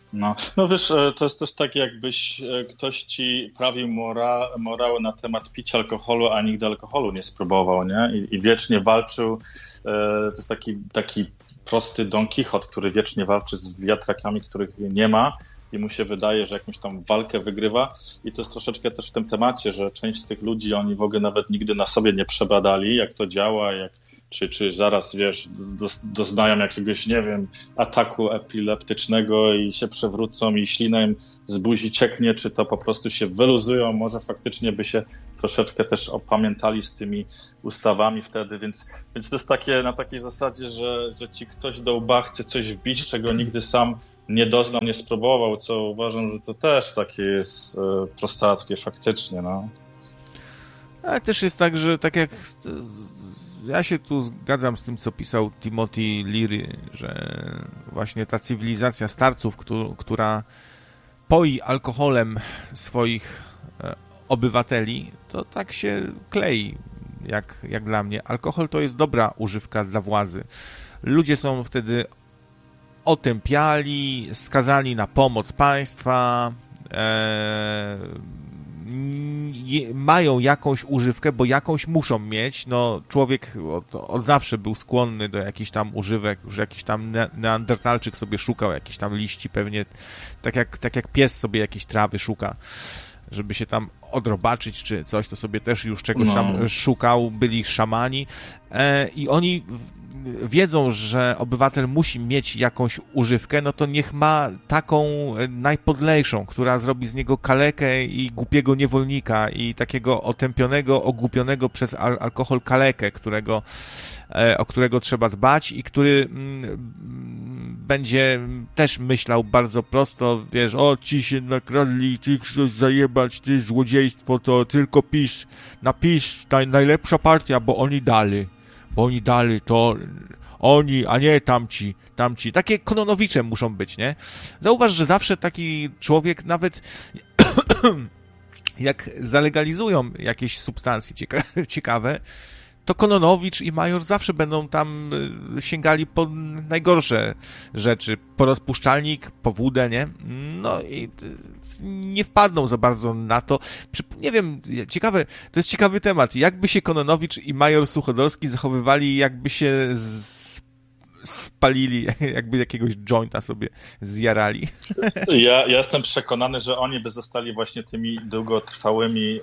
No wiesz, to jest też tak, jakbyś ktoś ci prawił morał na temat picia alkoholu, a nigdy alkoholu nie spróbował, nie? I wiecznie walczył. To jest taki prosty Don Quixote, który wiecznie walczy z wiatrakami, których nie ma i mu się wydaje, że jakąś tam walkę wygrywa. I to jest troszeczkę też w tym temacie, że część z tych ludzi, oni w ogóle nawet nigdy na sobie nie przebadali, jak to działa, czy zaraz, wiesz, doznają jakiegoś, nie wiem, ataku epileptycznego i się przewrócą i ślina im z buzi cieknie, czy to po prostu się wyluzują, może faktycznie by się troszeczkę też opamiętali z tymi ustawami wtedy, więc to jest takie na takiej zasadzie, że ci ktoś do łba chce coś wbić, czego nigdy sam nie doznał, nie spróbował, co uważam, że to też takie jest prostackie faktycznie, no. Ale też jest tak, że tak jak ja się tu zgadzam z tym, co pisał Timothy Leary, że właśnie ta cywilizacja starców, która poi alkoholem swoich obywateli, to tak się klei, jak dla mnie. Alkohol to jest dobra używka dla władzy. Ludzie są wtedy otępiali, skazani na pomoc państwa, mają jakąś używkę, bo jakąś muszą mieć. No, człowiek od zawsze był skłonny do jakichś tam używek, już jakiś tam neandertalczyk sobie szukał jakichś tam liści, pewnie tak jak pies sobie jakieś trawy szuka, żeby się tam odrobaczyć czy coś, to sobie też już czegoś tam szukał, byli szamani i oni wiedzą, że obywatel musi mieć jakąś używkę, no to niech ma taką najpodlejszą, która zrobi z niego kalekę i głupiego niewolnika i takiego otępionego, ogłupionego przez alkohol kalekę, o którego trzeba dbać i który będzie też myślał bardzo prosto, wiesz, ci się nakradli, ci chcesz zajebać, ty złodziejstwo, to tylko napisz, najlepsza partia, bo oni dali, to oni, a nie tamci. Takie kononowicze muszą być, nie? Zauważ, że zawsze taki człowiek, nawet jak zalegalizują jakieś substancje ciekawe, to kononowicz i major zawsze będą tam sięgali po najgorsze rzeczy, po rozpuszczalnik, po wódę, nie? No i nie wpadną za bardzo na to. Nie wiem, to jest ciekawy temat. Jakby się kononowicz i major Suchodolski zachowywali, jakby się spalili, jakby jakiegoś jointa sobie zjarali. Ja jestem przekonany, że oni by zostali właśnie tymi długotrwałymi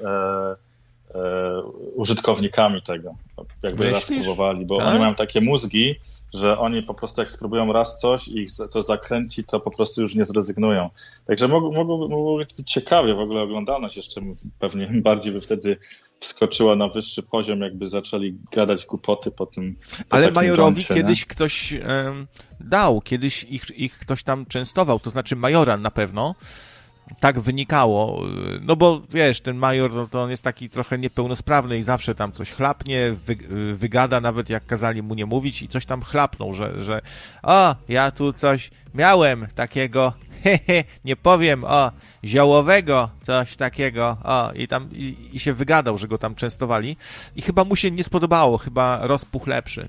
użytkownikami tego, jakby raz spróbowali, bo oni mają takie mózgi, że oni po prostu jak spróbują raz coś i ich to zakręci, to po prostu już nie zrezygnują. Także mogło być ciekawie, w ogóle oglądalność jeszcze pewnie bardziej by wtedy wskoczyła na wyższy poziom, jakby zaczęli gadać głupoty po tym. Ale majorowi kiedyś ktoś dał, kiedyś ich ktoś tam częstował, to znaczy majora na pewno. Tak wynikało, no bo wiesz, ten major, no to on jest taki trochę niepełnosprawny i zawsze tam coś chlapnie, wygada, nawet jak kazali mu nie mówić i coś tam chlapnął, że ja tu coś miałem takiego, nie powiem, ziołowego, coś takiego, i tam i się wygadał, że go tam częstowali i chyba mu się nie spodobało, chyba rozpuch lepszy.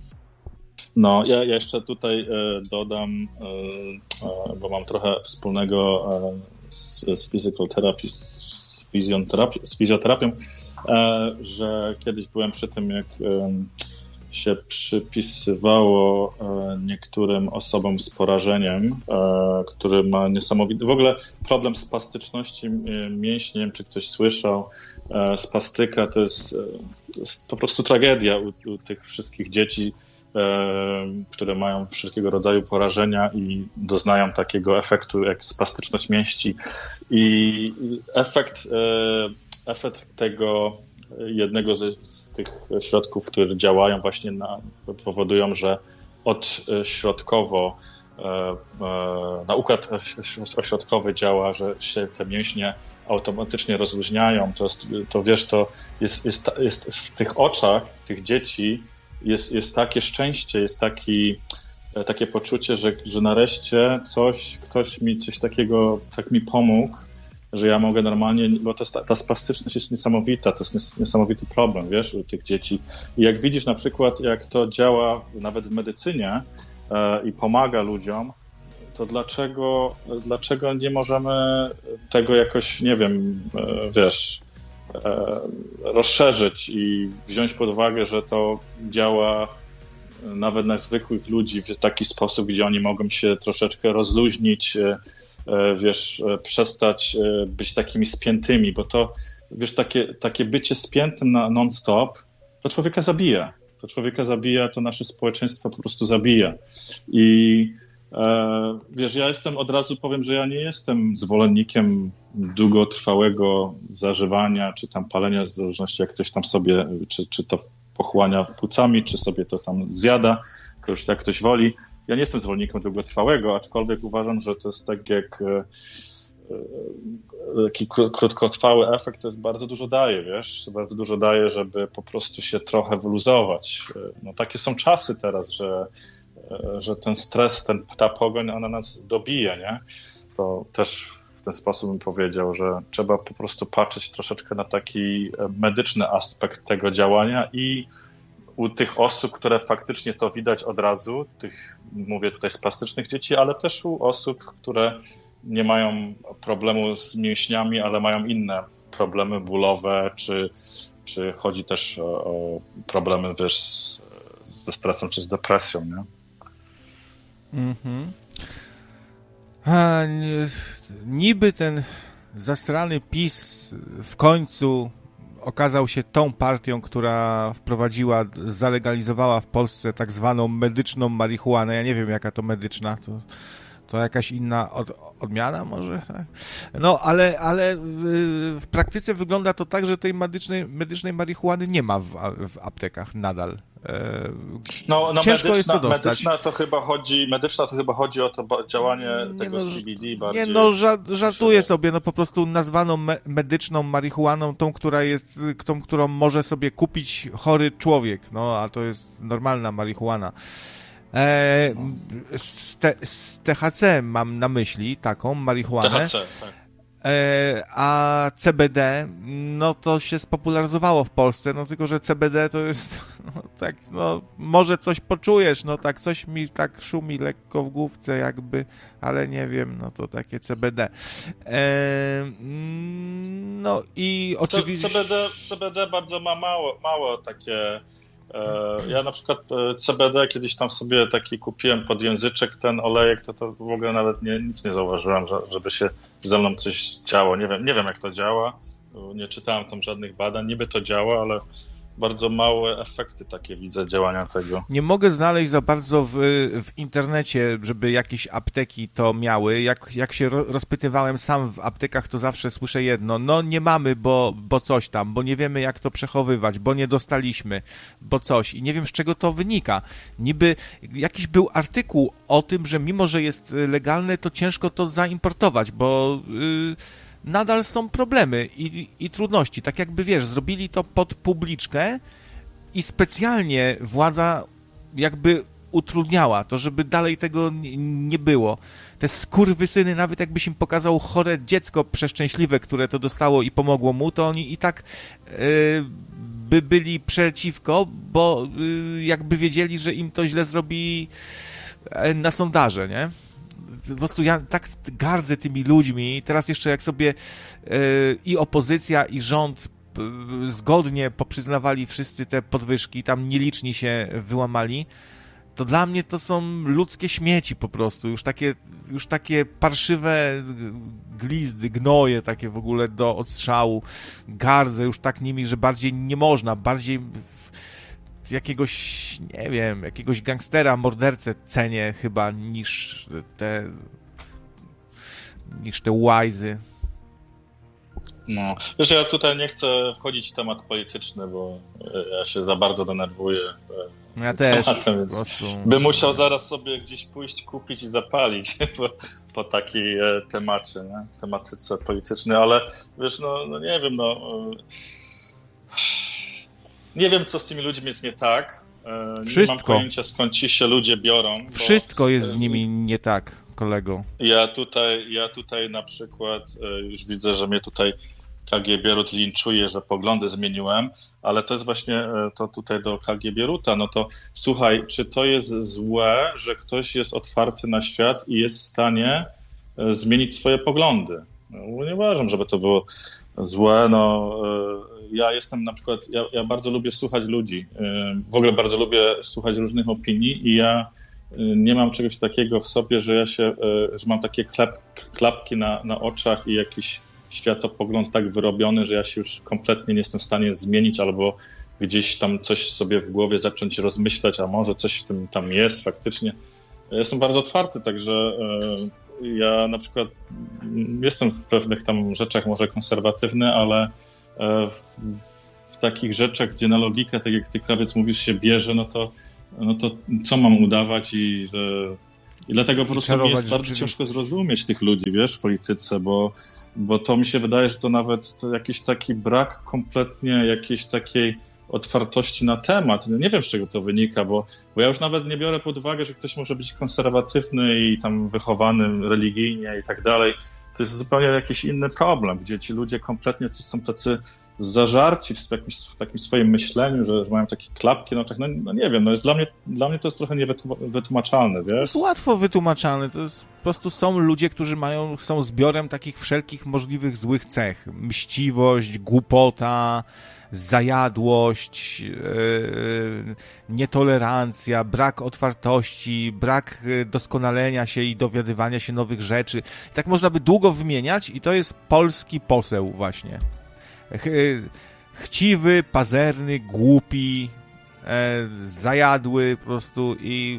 No, ja jeszcze tutaj dodam, bo mam trochę wspólnego z physical therapy, z fizjoterapią, że kiedyś byłem przy tym, jak się przypisywało niektórym osobom z porażeniem, który ma niesamowity... W ogóle problem spastyczności mięśni, nie wiem, czy ktoś słyszał, spastyka to jest po prostu tragedia u tych wszystkich dzieci, które mają wszelkiego rodzaju porażenia i doznają takiego efektu jak spastyczność mięśni. I efekt tego jednego z tych środków, które działają właśnie powodują, że odśrodkowo na układ ośrodkowy działa, że się te mięśnie automatycznie rozluźniają. To wiesz, to jest w tych oczach tych dzieci jest takie szczęście, jest takie poczucie, że nareszcie ktoś mi coś takiego, tak mi pomógł, że ja mogę normalnie, bo ta spastyczność jest niesamowita, to jest niesamowity problem, wiesz, u tych dzieci. I jak widzisz na przykład, jak to działa nawet w medycynie i pomaga ludziom, to dlaczego nie możemy tego jakoś, nie wiem, wiesz, rozszerzyć i wziąć pod uwagę, że to działa nawet na zwykłych ludzi w taki sposób, gdzie oni mogą się troszeczkę rozluźnić, wiesz, przestać być takimi spiętymi, bo to, wiesz, takie bycie spiętym na non-stop, to człowieka zabija. To nasze społeczeństwo po prostu zabija. I wiesz, ja od razu powiem, że ja nie jestem zwolennikiem długotrwałego zażywania, czy tam palenia, w zależności jak ktoś tam sobie, czy to pochłania płucami, czy sobie to tam zjada, to już jak ktoś woli. Ja nie jestem zwolennikiem długotrwałego, aczkolwiek uważam, że to jest tak jak taki krótkotrwały efekt, to jest bardzo dużo daje, wiesz, bardzo dużo daje, żeby po prostu się trochę wyluzować. No takie są czasy teraz, że ten stres, ta pogoń, ona nas dobije, nie? To też w ten sposób bym powiedział, że trzeba po prostu patrzeć troszeczkę na taki medyczny aspekt tego działania i u tych osób, które faktycznie to widać od razu, mówię tutaj z plastycznych dzieci, ale też u osób, które nie mają problemu z mięśniami, ale mają inne problemy bólowe, czy chodzi też o problemy, wiesz, ze stresem czy z depresją, nie? Mhm. Niby ten zastrany PiS w końcu okazał się tą partią, która zalegalizowała w Polsce tak zwaną medyczną marihuanę. Ja nie wiem, jaka to medyczna, to jakaś inna odmiana może? Tak? No, ale w praktyce wygląda to tak, że tej medycznej marihuany nie ma w aptekach nadal. No ciężko jest to dostać. Medyczna to chyba chodzi o to działanie tego CBD bardziej. Nie, no żartuję sobie, no po prostu nazwano medyczną marihuaną tą, którą może sobie kupić chory człowiek, no a to jest normalna marihuana. Z THC mam na myśli taką marihuanę. THC, tak. A CBD, no to się spopularyzowało w Polsce, no tylko, że CBD to jest, no, tak, no może coś poczujesz, no tak coś mi tak szumi lekko w główce jakby, ale nie wiem, no to takie CBD. No i oczywiście... CBD bardzo ma mało takie... Ja na przykład CBD kiedyś tam sobie taki kupiłem pod języczek, ten olejek, to w ogóle nawet nic nie zauważyłem, żeby się ze mną coś działo. Nie wiem jak to działa, nie czytałem tam żadnych badań, niby to działa, ale bardzo małe efekty takie widzę działania tego. Nie mogę znaleźć za bardzo w internecie, żeby jakieś apteki to miały. Jak się rozpytywałem sam w aptekach, to zawsze słyszę jedno. No nie mamy, bo coś tam, bo nie wiemy jak to przechowywać, bo nie dostaliśmy, bo coś. I nie wiem z czego to wynika. Niby jakiś był artykuł o tym, że mimo, że jest legalne, to ciężko to zaimportować, bo... nadal są problemy i trudności. Tak jakby, wiesz, zrobili to pod publiczkę i specjalnie władza jakby utrudniała to, żeby dalej tego nie było. Te skurwysyny, nawet jakbyś im pokazał chore dziecko przeszczęśliwe, które to dostało i pomogło mu, to oni i tak by byli przeciwko, bo jakby wiedzieli, że im to źle zrobi na sondaże, nie? Po prostu ja tak gardzę tymi ludźmi. Teraz jeszcze jak sobie i opozycja, i rząd zgodnie poprzyznawali wszyscy te podwyżki, tam nieliczni się wyłamali, to dla mnie to są ludzkie śmieci po prostu. Już takie parszywe glizdy, gnoje takie w ogóle do odstrzału. Gardzę już tak nimi, że bardziej nie można, bardziej... jakiegoś, nie wiem, jakiegoś gangstera, mordercę cenię chyba niż te łajzy. No, wiesz, ja tutaj nie chcę wchodzić w temat polityczny, bo ja się za bardzo denerwuję. Ja też. Tematem, więc bym musiał zaraz sobie gdzieś pójść, kupić i zapalić po takiej temacie, nie? Tematyce politycznej, ale wiesz, no nie wiem, nie wiem, co z tymi ludźmi jest nie tak. Nie mam pojęcia, skąd ci się ludzie biorą. Wszystko jest z nimi nie tak, kolego. Ja tutaj na przykład już widzę, że mnie tutaj KG Bierut linczuje, że poglądy zmieniłem, ale to jest właśnie to tutaj do KG Bieruta. No to słuchaj, czy to jest złe, że ktoś jest otwarty na świat i jest w stanie zmienić swoje poglądy? No, nie uważam, żeby to było złe. No, ja jestem na przykład, ja bardzo lubię słuchać ludzi. W ogóle bardzo lubię słuchać różnych opinii i ja nie mam czegoś takiego w sobie, że że mam takie klapki na oczach i jakiś światopogląd tak wyrobiony, że ja się już kompletnie nie jestem w stanie zmienić albo gdzieś tam coś sobie w głowie zacząć rozmyślać, a może coś w tym tam jest faktycznie. Ja jestem bardzo otwarty, także ja na przykład jestem w pewnych tam rzeczach może konserwatywny, ale w takich rzeczach, gdzie na logikę, tak jak ty, Krawiec, mówisz, się bierze, no to co mam udawać i dlatego po prostu mi jest bardzo ciężko zrozumieć tych ludzi, wiesz, w polityce, bo to mi się wydaje, że to nawet jakiś taki brak kompletnie jakiejś takiej otwartości na temat. Nie wiem, z czego to wynika, bo ja już nawet nie biorę pod uwagę, że ktoś może być konserwatywny i tam wychowany religijnie i tak dalej. To jest zupełnie jakiś inny problem, gdzie ci ludzie kompletnie są tacy zażarci w takim swoim myśleniu, że mają takie klapki na oczach. No nie wiem, jest dla mnie to jest trochę niewytłumaczalne, wiesz? To jest łatwo wytłumaczalne. To jest po prostu są ludzie, którzy są zbiorem takich wszelkich możliwych złych cech. Mściwość, głupota, zajadłość, nietolerancja, brak otwartości, brak doskonalenia się i dowiadywania się nowych rzeczy. I tak można by długo wymieniać i to jest polski poseł właśnie. Chciwy, pazerny, głupi, zajadły po prostu i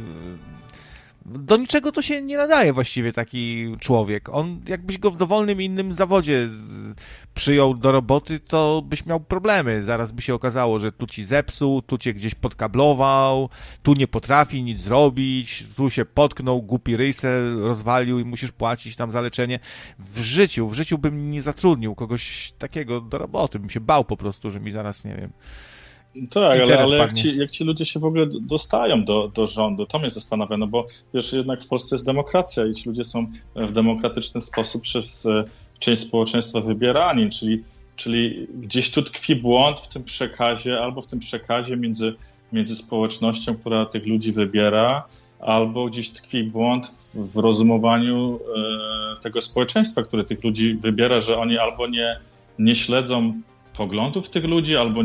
do niczego to się nie nadaje właściwie taki człowiek. On, jakbyś go w dowolnym innym zawodzie przyjął do roboty, to byś miał problemy. Zaraz by się okazało, że tu ci zepsuł, tu cię gdzieś podkablował, tu nie potrafi nic zrobić, tu się potknął, głupi ryj se rozwalił i musisz płacić tam za leczenie. W życiu bym nie zatrudnił kogoś takiego do roboty. Bym się bał po prostu, że mi zaraz, nie wiem... Tak, ale jak ci ludzie się w ogóle dostają do rządu, to mnie zastanawia, no bo wiesz, jednak w Polsce jest demokracja i ci ludzie są w demokratyczny sposób przez część społeczeństwa wybierani, czyli gdzieś tu tkwi błąd w tym przekazie, albo w tym przekazie między społecznością, która tych ludzi wybiera, albo gdzieś tkwi błąd w rozumowaniu tego społeczeństwa, które tych ludzi wybiera, że oni albo nie śledzą poglądów tych ludzi, albo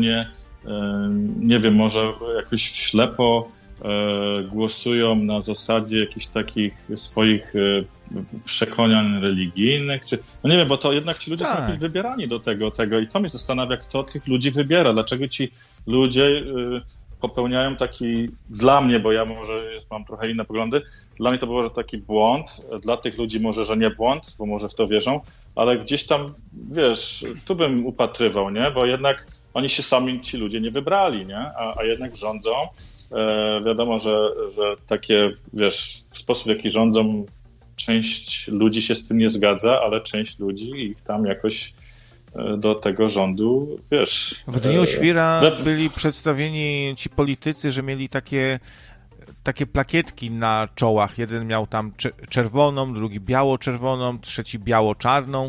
nie wiem, może jakoś ślepo głosują na zasadzie jakichś takich swoich przekonań religijnych, no nie wiem, bo to jednak ci ludzie są jakoś wybierani do tego i to mnie zastanawia, kto tych ludzi wybiera, dlaczego ci ludzie popełniają taki, dla mnie, bo ja może mam trochę inne poglądy, dla mnie to było, że taki błąd, dla tych ludzi może, że nie błąd, bo może w to wierzą, ale gdzieś tam, wiesz, tu bym upatrywał, nie, bo jednak oni się sami, ci ludzie, nie wybrali, nie? A jednak rządzą. Wiadomo, że takie, wiesz, w sposób, w jaki rządzą, część ludzi się z tym nie zgadza, ale część ludzi ich tam jakoś do tego rządu, wiesz... W Dniu Świra byli przedstawieni ci politycy, że mieli takie plakietki na czołach. Jeden miał tam czerwoną, drugi biało-czerwoną, trzeci biało-czarną.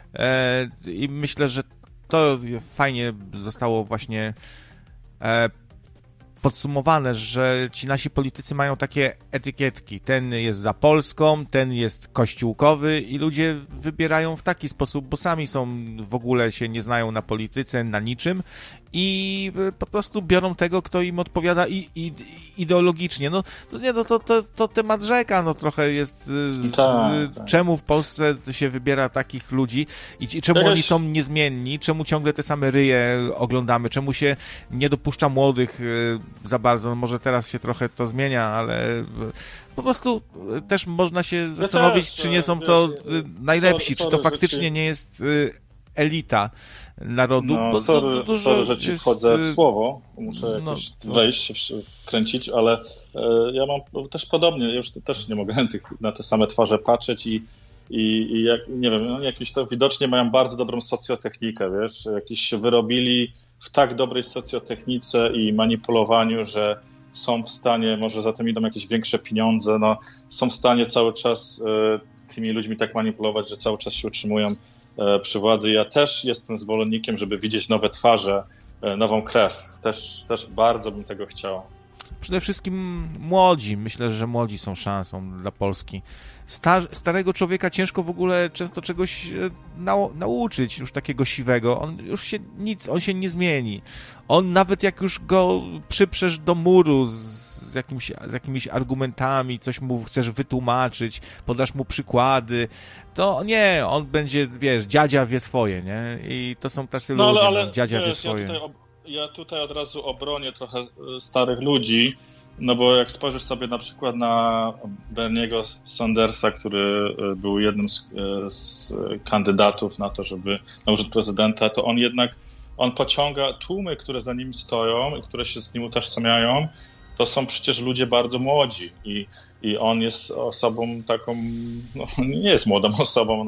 I myślę, że to fajnie zostało właśnie podsumowane, że ci nasi politycy mają takie etykietki. Ten jest za Polską, ten jest kościółkowy i ludzie wybierają w taki sposób, bo sami w ogóle się nie znają na polityce, na niczym i po prostu biorą tego, kto im odpowiada ideologicznie. No to temat rzeka, no trochę jest czemu w Polsce się wybiera takich ludzi i czemu oni są niezmienni, czemu ciągle te same ryje oglądamy, czemu się nie dopuszcza młodych za bardzo, no może teraz się trochę to zmienia, ale po prostu też można się zastanowić, czy nie są to najlepsi, czy to faktycznie nie jest elita narodu. No, sorry, że ci wchodzę w słowo, muszę jakoś wejść, wkręcić, ale ja mam też podobnie, już też nie mogę na te same twarze patrzeć i jak, nie wiem, jakieś to widocznie mają bardzo dobrą socjotechnikę, wiesz, jakieś się wyrobili w tak dobrej socjotechnice i manipulowaniu, że są w stanie, może za tym idą jakieś większe pieniądze, no, są w stanie cały czas tymi ludźmi tak manipulować, że cały czas się utrzymują przy władzy. Ja też jestem zwolennikiem, żeby widzieć nowe twarze, nową krew. Też bardzo bym tego chciał. Przede wszystkim młodzi. Myślę, że młodzi są szansą dla Polski. Starego człowieka ciężko w ogóle często czegoś nauczyć, już takiego siwego. On się nie zmieni. On nawet jak już go przyprzesz do muru z jakimiś argumentami, coś mu chcesz wytłumaczyć, podasz mu przykłady, to nie, on będzie, wiesz, dziadzia wie swoje, nie? I to są tacy ludzie, ale dziadzia wie swoje. Ja tutaj od razu obronię trochę starych ludzi, no bo jak spojrzysz sobie na przykład na Berniego Sandersa, który był jednym z kandydatów na to, żeby na urząd prezydenta, to on pociąga tłumy, które za nim stoją i które się z nim utożsamiają, to są przecież ludzie bardzo młodzi i on jest osobą taką, no nie jest młodą osobą,